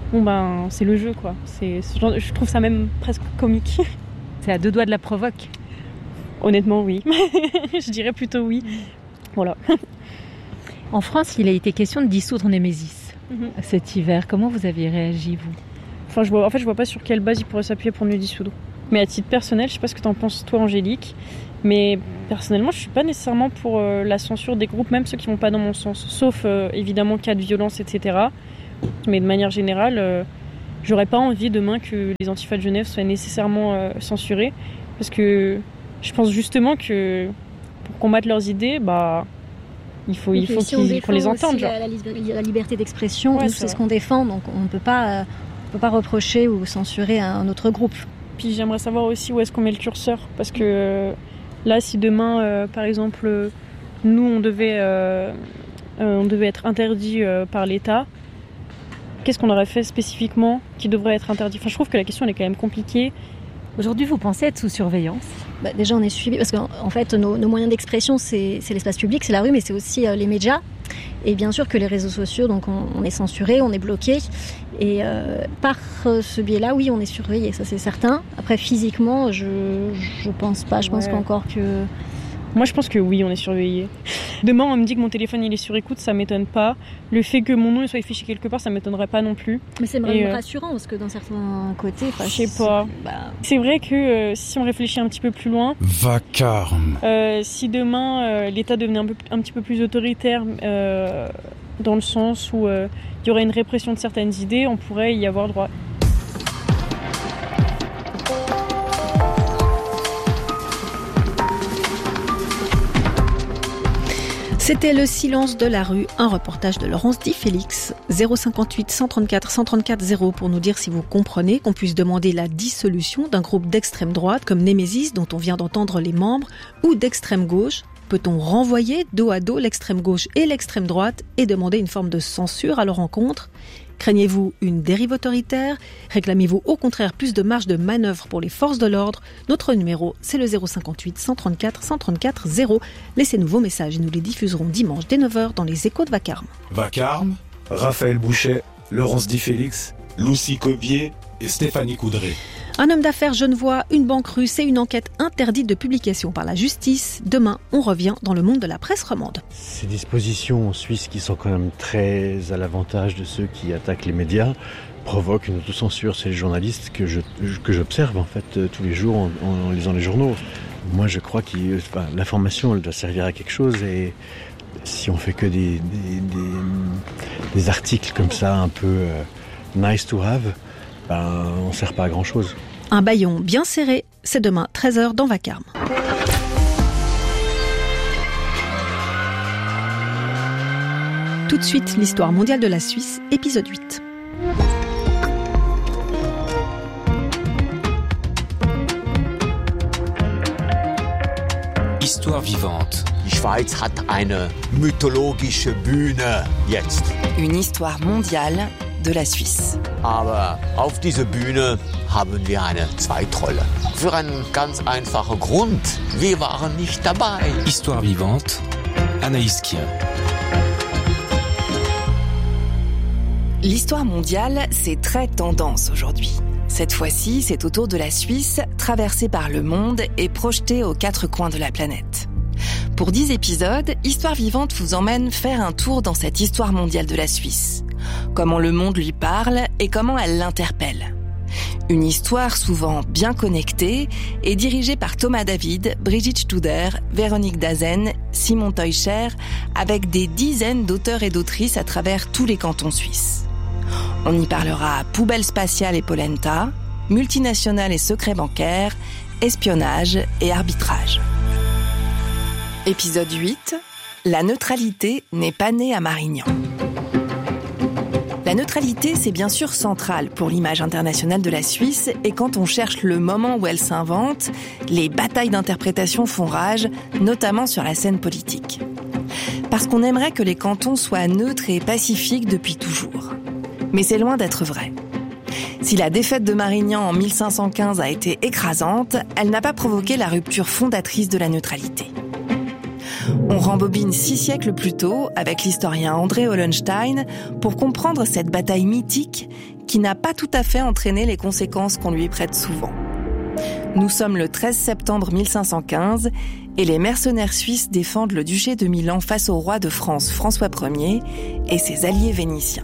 bon ben c'est le jeu quoi. C'est, je trouve ça même presque comique. C'est à deux doigts de la provoque. Honnêtement oui, je dirais plutôt oui. Voilà. En France, il a été question de dissoudre Némésis mm-hmm. cet hiver. Comment vous aviez réagi vous ? Enfin, je vois, en fait, je vois pas sur quelle base il pourrait s'appuyer pour nous dissoudre. Mais à titre personnel, je sais pas ce que t'en penses toi, Angélique, mais personnellement, je suis pas nécessairement pour euh, la censure des groupes, même ceux qui vont pas dans mon sens. Sauf euh, évidemment cas de violence, et cetera. Mais de manière générale, euh, j'aurais pas envie demain que les Antifas de Genève soient nécessairement euh, censurés, parce que je pense justement que pour combattre leurs idées, bah il faut, il faut si qu'ils, qu'on les entende. Genre. La, la, la liberté d'expression, ouais, nous, c'est, c'est ce qu'on défend, donc on ne peut pas, euh, on peut pas reprocher ou censurer un autre groupe. Puis j'aimerais savoir aussi où est-ce qu'on met le curseur, parce que euh, là, si demain, euh, par exemple, euh, nous, on devait, euh, euh, on devait être interdit euh, par l'État, qu'est-ce qu'on aurait fait spécifiquement qui devrait être interdit ? Enfin, je trouve que la question, elle est quand même compliquée. Aujourd'hui, vous pensez être sous surveillance ? Bah, déjà, on est suivi, parce qu'en en fait, nos, nos moyens d'expression, c'est, c'est l'espace public, c'est la rue, mais c'est aussi euh, les médias. Et bien sûr que les réseaux sociaux, donc on, on est censuré, on est bloqué. Et euh, par ce biais-là, oui, on est surveillé, ça c'est certain. Après, physiquement, je je pense pas. Je pense ouais. qu'encore que... Moi, je pense que oui, on est surveillé. Demain, on me dit que mon téléphone il est sur écoute, ça m'étonne pas. Le fait que mon nom il soit affiché quelque part, ça m'étonnerait pas non plus. Mais c'est vraiment euh... rassurant parce que d'un certain côté, je sais pas. Bah... C'est vrai que euh, si on réfléchit un petit peu plus loin, vacarme. Euh, si demain euh, l'État devenait un, peu, un petit peu plus autoritaire, euh, dans le sens où il euh, y aurait une répression de certaines idées, on pourrait y avoir droit. C'était Le silence de la rue, un reportage de Laurence Di Félix. zéro cinquante-huit cent trente-quatre cent trente-quatre zéro pour nous dire si vous comprenez qu'on puisse demander la dissolution d'un groupe d'extrême droite comme Némésis, dont on vient d'entendre les membres, ou d'extrême gauche. Peut-on renvoyer dos à dos l'extrême gauche et l'extrême droite et demander une forme de censure à leur encontre ? Craignez-vous une dérive autoritaire ? Réclamez-vous au contraire plus de marge de manœuvre pour les forces de l'ordre ? Notre numéro, c'est le zéro cinquante-huit cent trente-quatre cent trente-quatre zéro. Laissez-nous vos messages et nous les diffuserons dimanche dès neuf heures dans les échos de Vacarme. Vacarme, Raphaël Bouchet, Laurence Di Félix, Lucie Cobier et Stéphanie Coudray. Un homme d'affaires genevois, une banque russe et une enquête interdite de publication par la justice. Demain, on revient dans le monde de la presse romande. Ces dispositions en Suisse qui sont quand même très à l'avantage de ceux qui attaquent les médias provoquent une autocensure chez les journalistes que, je, que j'observe en fait tous les jours en, en lisant les journaux. Moi je crois que enfin, l'information elle doit servir à quelque chose et si on fait que des, des, des, des articles comme ça un peu euh, nice to have, ben, on ne sert pas à grand chose. Un bâillon bien serré, c'est demain treize heures dans Vacarme. Tout de suite, l'histoire mondiale de la Suisse, épisode huit. Histoire vivante. Die Schweiz hat eine mythologische Bühne jetzt. Une histoire mondiale de la Suisse. Aber auf diese Bühne haben wir eine Zweitrolle. Für einen ganz einfachen Grund. Wir waren nicht dabei. Histoire vivante, Anaïs Kien. L'histoire mondiale, c'est très tendance aujourd'hui. Cette fois-ci, c'est au tour de la Suisse, traversée par le monde et projetée aux quatre coins de la planète. Pour dix épisodes, Histoire vivante vous emmène faire un tour dans cette histoire mondiale de la Suisse. Comment le monde lui parle et comment elle l'interpelle. Une histoire souvent bien connectée et dirigée par Thomas David, Brigitte Studer, Véronique Dazen, Simon Teuscher, avec des dizaines d'auteurs et d'autrices à travers tous les cantons suisses. On y parlera poubelle spatiale et polenta, multinationales et secrets bancaires, espionnage et arbitrage. Épisode huit. La neutralité n'est pas née à Marignan. La neutralité, c'est bien sûr central pour l'image internationale de la Suisse et quand on cherche le moment où elle s'invente, les batailles d'interprétation font rage, notamment sur la scène politique. Parce qu'on aimerait que les cantons soient neutres et pacifiques depuis toujours. Mais c'est loin d'être vrai. Si la défaite de Marignan en mille cinq cent quinze a été écrasante, elle n'a pas provoqué la rupture fondatrice de la neutralité. On rembobine six siècles plus tôt avec l'historien André Hollenstein pour comprendre cette bataille mythique qui n'a pas tout à fait entraîné les conséquences qu'on lui prête souvent. Nous sommes le treize septembre mille cinq cent quinze et les mercenaires suisses défendent le duché de Milan face au roi de France François Ier et ses alliés vénitiens.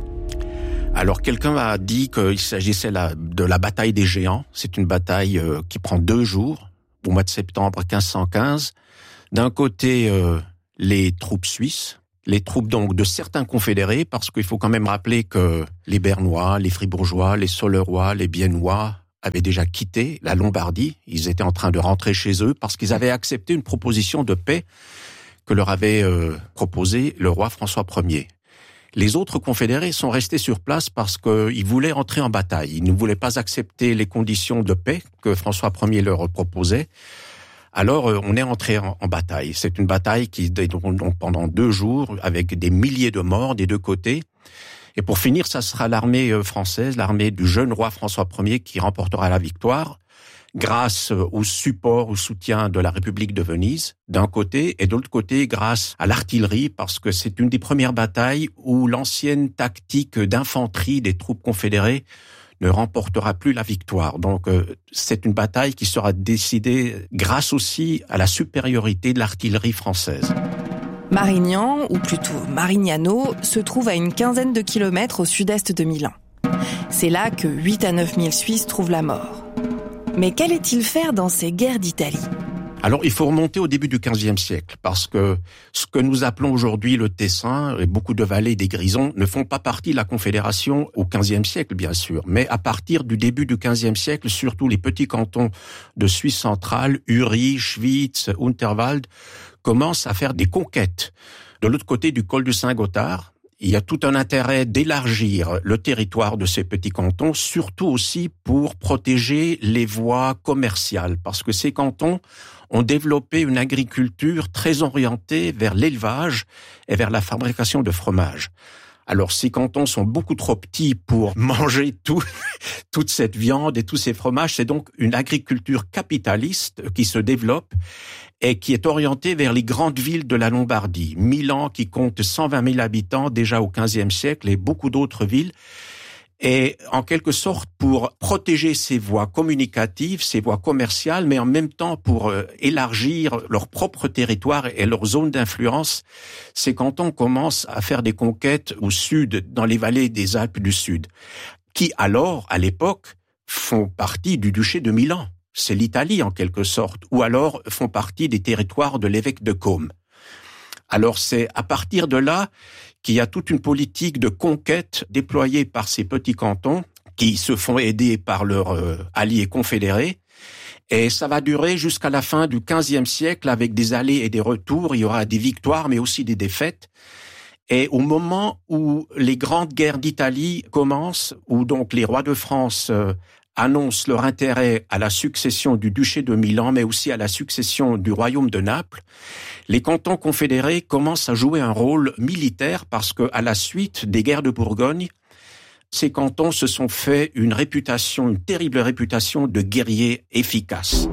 Alors quelqu'un a dit qu'il s'agissait de la bataille des géants. C'est une bataille qui prend deux jours, au mois de septembre quinze cent quinze. D'un côté, euh, les troupes suisses, les troupes donc de certains confédérés, parce qu'il faut quand même rappeler que les Bernois, les Fribourgeois, les Solerois, les Biennois avaient déjà quitté la Lombardie. Ils étaient en train de rentrer chez eux parce qu'ils avaient accepté une proposition de paix que leur avait euh, proposé le roi François Ier. Les autres confédérés sont restés sur place parce qu'ils voulaient entrer en bataille. Ils ne voulaient pas accepter les conditions de paix que François Ier leur proposait. Alors, euh, on est entré en, en bataille. C'est une bataille qui donc, donc pendant deux jours, avec des milliers de morts des deux côtés. Et pour finir, ça sera l'armée française, l'armée du jeune roi François Ier qui remportera la victoire grâce au support, au soutien de la République de Venise, d'un côté, et de l'autre côté, grâce à l'artillerie, parce que c'est une des premières batailles où l'ancienne tactique d'infanterie des troupes confédérées ne remportera plus la victoire. Donc, euh, c'est une bataille qui sera décidée grâce aussi à la supériorité de l'artillerie française. Marignan, ou plutôt Marignano, se trouve à une quinzaine de kilomètres au sud-est de Milan. C'est là que huit à neuf mille Suisses trouvent la mort. Mais qu'allait-il faire dans ces guerres d'Italie ? Alors, il faut remonter au début du quinzième siècle, parce que ce que nous appelons aujourd'hui le Tessin et beaucoup de vallées des Grisons ne font pas partie de la Confédération au quinzième siècle, bien sûr. Mais à partir du début du quinzième siècle, surtout les petits cantons de Suisse centrale, Uri, Schwyz, Unterwald, commencent à faire des conquêtes. De l'autre côté du col du Saint-Gothard, il y a tout un intérêt d'élargir le territoire de ces petits cantons, surtout aussi pour protéger les voies commerciales, parce que ces cantons ont développé une agriculture très orientée vers l'élevage et vers la fabrication de fromage. Alors, ces cantons sont beaucoup trop petits pour manger tout, toute cette viande et tous ces fromages. C'est donc une agriculture capitaliste qui se développe et qui est orientée vers les grandes villes de la Lombardie. Milan, qui compte cent vingt mille habitants déjà au quinzième siècle, et beaucoup d'autres villes. Et en quelque sorte, pour protéger ces voies communicatives, ces voies commerciales, mais en même temps pour euh, élargir leur propre territoire et leur zone d'influence, ces cantons commencent à faire des conquêtes au sud, dans les vallées des Alpes du Sud, qui alors, à l'époque, font partie du duché de Milan. C'est l'Italie en quelque sorte, ou alors font partie des territoires de l'évêque de Côme. Alors c'est à partir de là qu'il y a toute une politique de conquête déployée par ces petits cantons qui se font aider par leurs euh, alliés confédérés. Et ça va durer jusqu'à la fin du quinzième siècle avec des allées et des retours. Il y aura des victoires mais aussi des défaites. Et au moment où les grandes guerres d'Italie commencent, où donc les rois de France euh, annoncent leur intérêt à la succession du duché de Milan, mais aussi à la succession du royaume de Naples, les cantons confédérés commencent à jouer un rôle militaire parce que, à la suite des guerres de Bourgogne, ces cantons se sont fait une réputation, une terrible réputation de guerriers efficaces.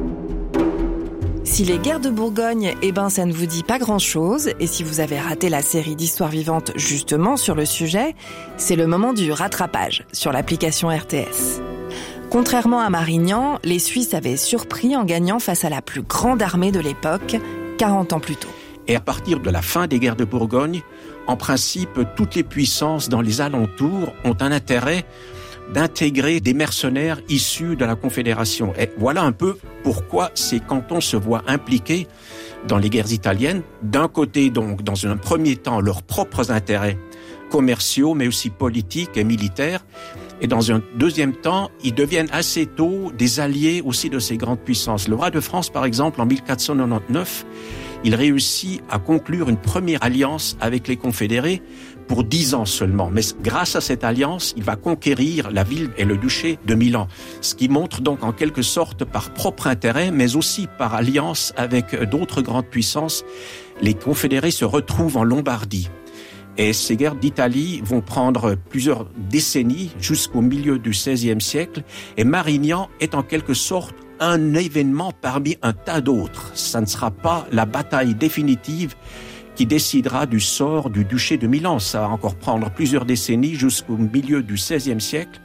Si les guerres de Bourgogne, eh ben, ça ne vous dit pas grand-chose, et si vous avez raté la série d'histoires vivantes justement sur le sujet, c'est le moment du rattrapage sur l'application R T S. Contrairement à Marignan, les Suisses avaient surpris en gagnant face à la plus grande armée de l'époque, quarante ans plus tôt. Et à partir de la fin des guerres de Bourgogne, en principe, toutes les puissances dans les alentours ont un intérêt d'intégrer des mercenaires issus de la Confédération. Et voilà un peu pourquoi ces cantons se voient impliqués dans les guerres italiennes. D'un côté, donc, dans un premier temps, leurs propres intérêts commerciaux, mais aussi politiques et militaires. Et dans un deuxième temps, ils deviennent assez tôt des alliés aussi de ces grandes puissances. Le roi de France, par exemple, en mille quatre cent quatre-vingt-dix-neuf, il réussit à conclure une première alliance avec les confédérés pour dix ans seulement. Mais grâce à cette alliance, il va conquérir la ville et le duché de Milan. Ce qui montre donc en quelque sorte par propre intérêt, mais aussi par alliance avec d'autres grandes puissances, les confédérés se retrouvent en Lombardie. Et ces guerres d'Italie vont prendre plusieurs décennies jusqu'au milieu du seizième siècle. Et Marignan est en quelque sorte un événement parmi un tas d'autres. Ça ne sera pas la bataille définitive qui décidera du sort du duché de Milan. Ça va encore prendre plusieurs décennies jusqu'au milieu du seizième siècle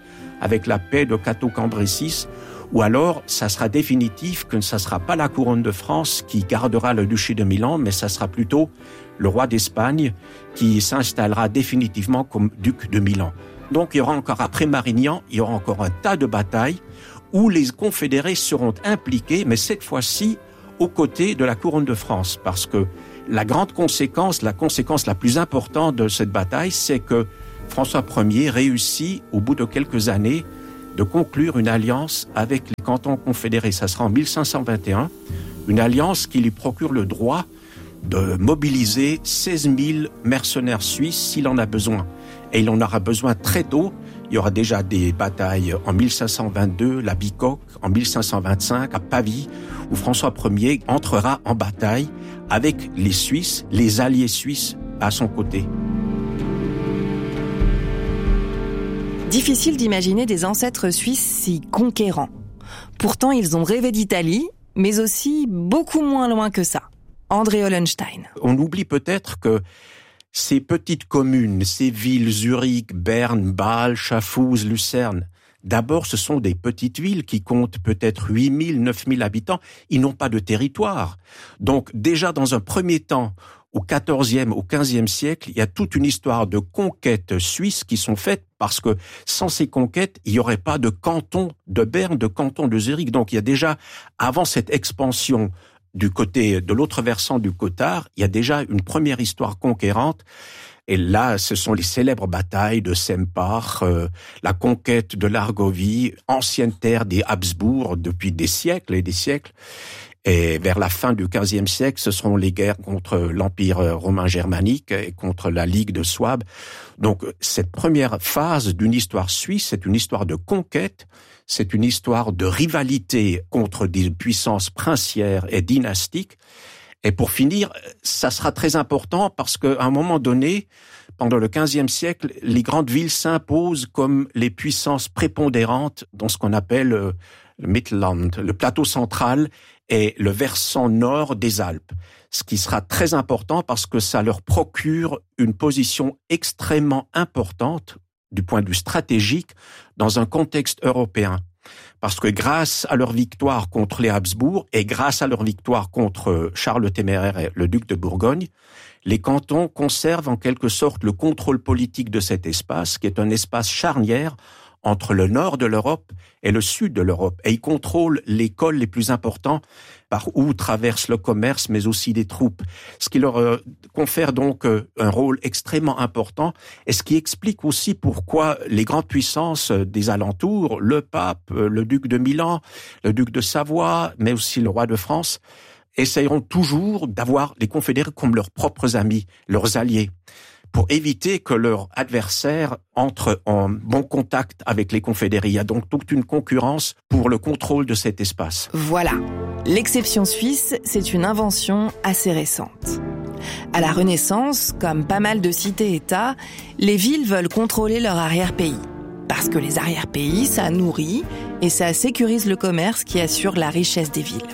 avec la paix de Cateau-Cambrésis, ou alors ça sera définitif que ça ne sera pas la couronne de France qui gardera le duché de Milan, mais ça sera plutôt le roi d'Espagne qui s'installera définitivement comme duc de Milan. Donc il y aura encore, après Marignan, il y aura encore un tas de batailles où les confédérés seront impliqués, mais cette fois-ci aux côtés de la couronne de France, parce que la grande conséquence, la conséquence la plus importante de cette bataille, c'est que François Ier réussit, au bout de quelques années, de conclure une alliance avec les cantons confédérés. Ça sera en mille cinq cent vingt et un, une alliance qui lui procure le droit de mobiliser seize mille mercenaires suisses s'il en a besoin. Et il en aura besoin très tôt. Il y aura déjà des batailles en mille cinq cent vingt-deux, la Bicoque, en mille cinq cent vingt-cinq, à Pavie, où François Ier entrera en bataille avec les Suisses, les alliés suisses à son côté. Difficile d'imaginer des ancêtres suisses si conquérants. Pourtant, ils ont rêvé d'Italie, mais aussi beaucoup moins loin que ça. André Hollenstein. On oublie peut-être que ces petites communes, ces villes, Zurich, Berne, Bâle, Schaffhouse, Lucerne, d'abord ce sont des petites villes qui comptent peut-être huit mille, neuf mille habitants. Ils n'ont pas de territoire. Donc déjà dans un premier temps, au quatorzième, au quinzième siècle, il y a toute une histoire de conquêtes suisses qui sont faites parce que sans ces conquêtes, il n'y aurait pas de canton de Berne, de canton de Zurich. Donc il y a déjà, avant cette expansion du côté, de l'autre versant du Cottard, il y a déjà une première histoire conquérante. Et là, ce sont les célèbres batailles de Sempach, euh, la conquête de l'Argovie, ancienne terre des Habsbourg depuis des siècles et des siècles. Et vers la fin du quinzième siècle, ce seront les guerres contre l'Empire romain germanique et contre la Ligue de Souabe. Donc, cette première phase d'une histoire suisse, c'est une histoire de conquête, c'est une histoire de rivalité contre des puissances princières et dynastiques. Et pour finir, ça sera très important parce qu'à un moment donné, pendant le quinzième siècle, les grandes villes s'imposent comme les puissances prépondérantes dans ce qu'on appelle le Mittelland, le plateau central et le versant nord des Alpes. Ce qui sera très important parce que ça leur procure une position extrêmement importante du point de vue stratégique dans un contexte européen. Parce que grâce à leur victoire contre les Habsbourg et grâce à leur victoire contre Charles le Téméraire et le duc de Bourgogne, les cantons conservent en quelque sorte le contrôle politique de cet espace, qui est un espace charnière entre le nord de l'Europe et le sud de l'Europe. Et ils contrôlent les cols les plus importants par où traverse le commerce, mais aussi des troupes. Ce qui leur euh, confère donc euh, un rôle extrêmement important et ce qui explique aussi pourquoi les grandes puissances des alentours, le pape, le duc de Milan, le duc de Savoie, mais aussi le roi de France, essayeront toujours d'avoir les confédérés comme leurs propres amis, leurs alliés, pour éviter que leur adversaire entre en bon contact avec les confédérés. Il y a donc toute une concurrence pour le contrôle de cet espace. Voilà, l'exception suisse, c'est une invention assez récente. À la Renaissance, comme pas mal de cités-États, les villes veulent contrôler leur arrière-pays. Parce que les arrière-pays, ça nourrit et ça sécurise le commerce qui assure la richesse des villes.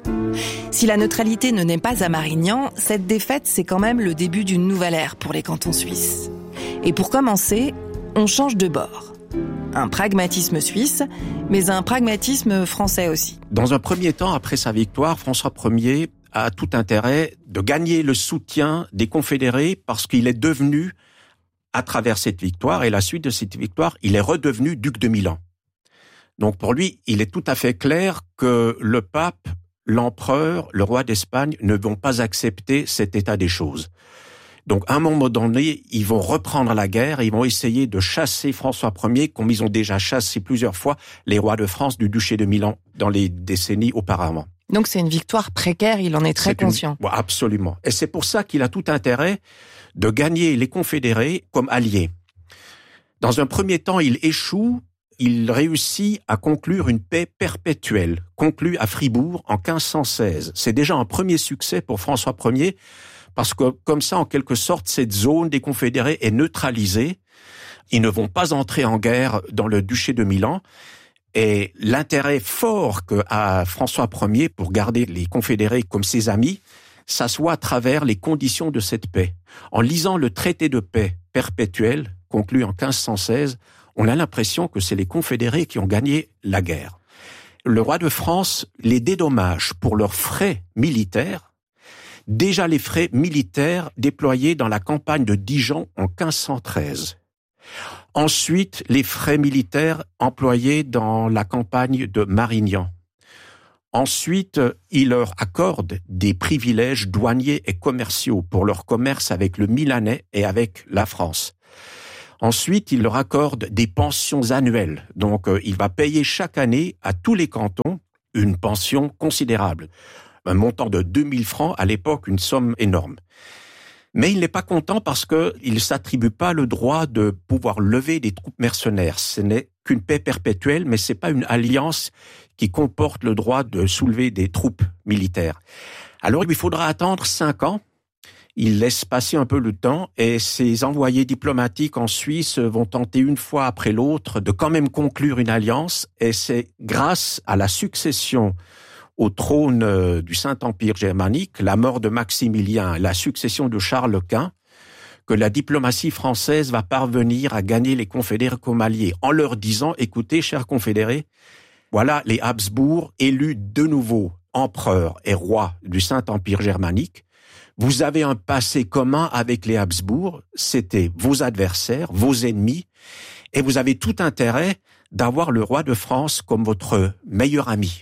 Si la neutralité ne naît pas à Marignan, cette défaite, c'est quand même le début d'une nouvelle ère pour les cantons suisses. Et pour commencer, on change de bord. Un pragmatisme suisse, mais un pragmatisme français aussi. Dans un premier temps, après sa victoire, François Ier a tout intérêt de gagner le soutien des confédérés parce qu'il est devenu, à travers cette victoire et la suite de cette victoire, il est redevenu duc de Milan. Donc pour lui, il est tout à fait clair que le pape, l'empereur, le roi d'Espagne ne vont pas accepter cet état des choses. Donc, à un moment donné, ils vont reprendre la guerre et ils vont essayer de chasser François Ier, comme ils ont déjà chassé plusieurs fois les rois de France du duché de Milan dans les décennies auparavant. Donc, c'est une victoire précaire, il en est très c'est conscient. Une... Absolument. Et c'est pour ça qu'il a tout intérêt de gagner les confédérés comme alliés. Dans un premier temps, il échoue. Il réussit à conclure une paix perpétuelle, conclue à Fribourg en quinze cent seize. C'est déjà un premier succès pour François Ier, parce que comme ça, en quelque sorte, cette zone des confédérés est neutralisée. Ils ne vont pas entrer en guerre dans le duché de Milan. Et l'intérêt fort qu'a François Ier pour garder les confédérés comme ses amis, ça se voit à travers les conditions de cette paix. En lisant le traité de paix perpétuel, conclu en quinze cent seize, on a l'impression que c'est les confédérés qui ont gagné la guerre. Le roi de France les dédommage pour leurs frais militaires, déjà les frais militaires déployés dans la campagne de Dijon en quinze cent treize. Ensuite, les frais militaires employés dans la campagne de Marignan. Ensuite, il leur accorde des privilèges douaniers et commerciaux pour leur commerce avec le Milanais et avec la France. Ensuite, il leur accorde des pensions annuelles. Donc, euh, il va payer chaque année à tous les cantons une pension considérable. Un montant de deux mille francs, à l'époque, une somme énorme. Mais il n'est pas content parce qu'il ne s'attribue pas le droit de pouvoir lever des troupes mercenaires. Ce n'est qu'une paix perpétuelle, mais ce n'est pas une alliance qui comporte le droit de soulever des troupes militaires. Alors, il lui faudra attendre cinq ans. Il laisse passer un peu le temps et ses envoyés diplomatiques en Suisse vont tenter une fois après l'autre de quand même conclure une alliance. Et c'est grâce à la succession au trône du Saint-Empire germanique, la mort de Maximilien et la succession de Charles Quint, que la diplomatie française va parvenir à gagner les confédérés comme alliés, en leur disant, écoutez, chers confédérés, voilà les Habsbourg élus de nouveau empereurs et rois du Saint-Empire germanique. Vous avez un passé commun avec les Habsbourg, c'était vos adversaires, vos ennemis, et vous avez tout intérêt d'avoir le roi de France comme votre meilleur ami.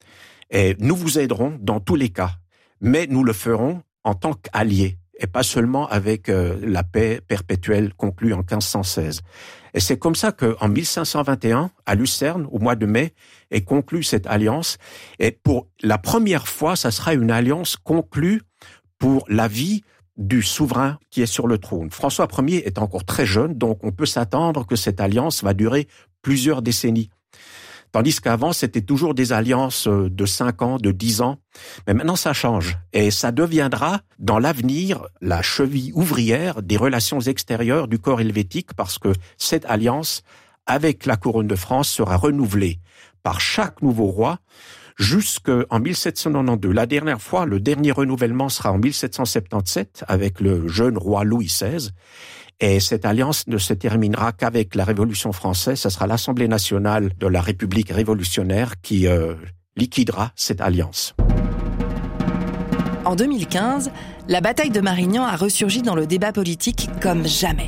Et nous vous aiderons dans tous les cas, mais nous le ferons en tant qu'alliés, et pas seulement avec euh, la paix perpétuelle conclue en quinze cent seize. Et c'est comme ça qu'en mille cinq cent vingt et un, à Lucerne, au mois de mai, est conclue cette alliance. Et pour la première fois, ça sera une alliance conclue pour la vie du souverain qui est sur le trône. François Ier est encore très jeune, donc on peut s'attendre que cette alliance va durer plusieurs décennies. Tandis qu'avant, c'était toujours des alliances de cinq ans, de dix ans. Mais maintenant, ça change. Et ça deviendra, dans l'avenir, la cheville ouvrière des relations extérieures du corps helvétique, parce que cette alliance, avec la couronne de France, sera renouvelée par chaque nouveau roi jusqu'en mille sept cent quatre-vingt-douze. La dernière fois, le dernier renouvellement sera en mille sept cent soixante-dix-sept, avec le jeune roi Louis seize. Et cette alliance ne se terminera qu'avec la Révolution française. Ce sera l'Assemblée nationale de la République révolutionnaire qui euh, liquidera cette alliance. En deux mille quinze, la bataille de Marignan a ressurgi dans le débat politique comme jamais,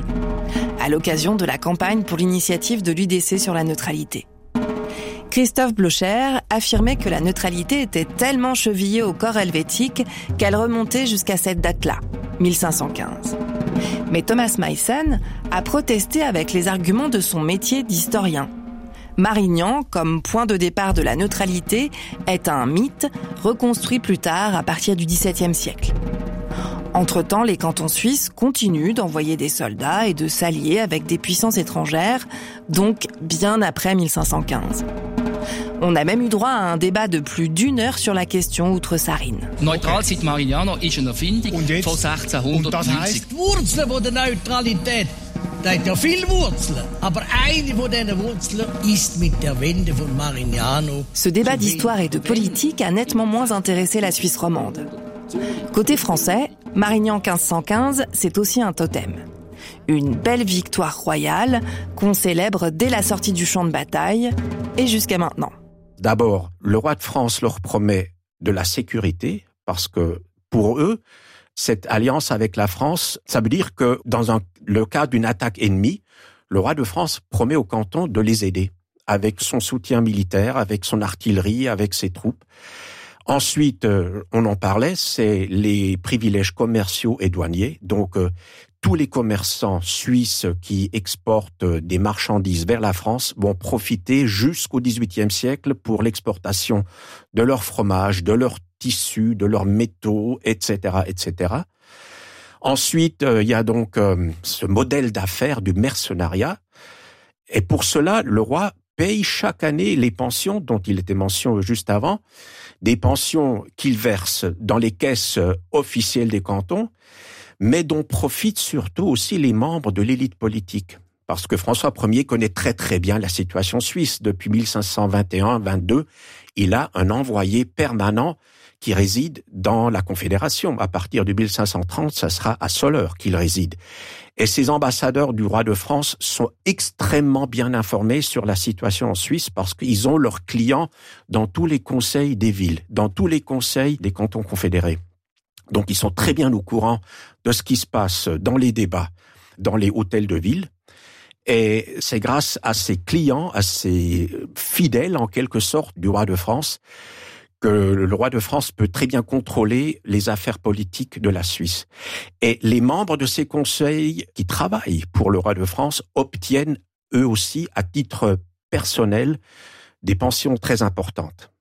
à l'occasion de la campagne pour l'initiative de l'U D C sur la neutralité. Christophe Blocher affirmait que la neutralité était tellement chevillée au corps helvétique qu'elle remontait jusqu'à cette date-là, mille cinq cent quinze. Mais Thomas Meissen a protesté avec les arguments de son métier d'historien. Marignan, comme point de départ de la neutralité, est un mythe reconstruit plus tard à partir du dix-septième siècle. Entre-temps, les cantons suisses continuent d'envoyer des soldats et de s'allier avec des puissances étrangères, donc bien après mille cinq cent quinze. On a même eu droit à un débat de plus d'une heure sur la question outre-sarine. Neutralzeit Marignano ist eine Erfindung von sechzehnhundertneunzig. Die Wurzeln von der Neutralität, die hat ja viele Wurzeln, aber eine von diesen Wurzeln ist mit der Wende von Marignano. Ce débat d'histoire et de politique a nettement moins intéressé la Suisse romande. Côté français, Marignan quinze cent quinze, c'est aussi un totem. Une belle victoire royale qu'on célèbre dès la sortie du champ de bataille et jusqu'à maintenant. D'abord, le roi de France leur promet de la sécurité parce que pour eux, cette alliance avec la France, ça veut dire que dans un, le cas d'une attaque ennemie, le roi de France promet aux cantons de les aider avec son soutien militaire, avec son artillerie, avec ses troupes. Ensuite, on en parlait, c'est les privilèges commerciaux et douaniers. Donc, tous les commerçants suisses qui exportent des marchandises vers la France vont profiter jusqu'au dix-huitième siècle pour l'exportation de leur fromage, de leurs tissus, de leurs métaux, et cetera, et cetera. Ensuite, il y a donc ce modèle d'affaires du mercenariat. Et pour cela, le roi paye chaque année les pensions dont il était mention juste avant, des pensions qu'il verse dans les caisses officielles des cantons, mais dont profitent surtout aussi les membres de l'élite politique. Parce que François Ier connaît très très bien la situation suisse. Depuis mille cinq cent vingt et un vingt-deux, il a un envoyé permanent qui réside dans la Confédération. À partir de mille cinq cent trente, ça sera à Soleure qu'il réside. Et ces ambassadeurs du roi de France sont extrêmement bien informés sur la situation en Suisse parce qu'ils ont leurs clients dans tous les conseils des villes, dans tous les conseils des cantons confédérés. Donc ils sont très bien au courant de ce qui se passe dans les débats, dans les hôtels de ville. Et c'est grâce à ces clients, à ces fidèles en quelque sorte du roi de France, que le roi de France peut très bien contrôler les affaires politiques de la Suisse. Et les membres de ces conseils qui travaillent pour le roi de France obtiennent eux aussi, à titre personnel, des pensions très importantes.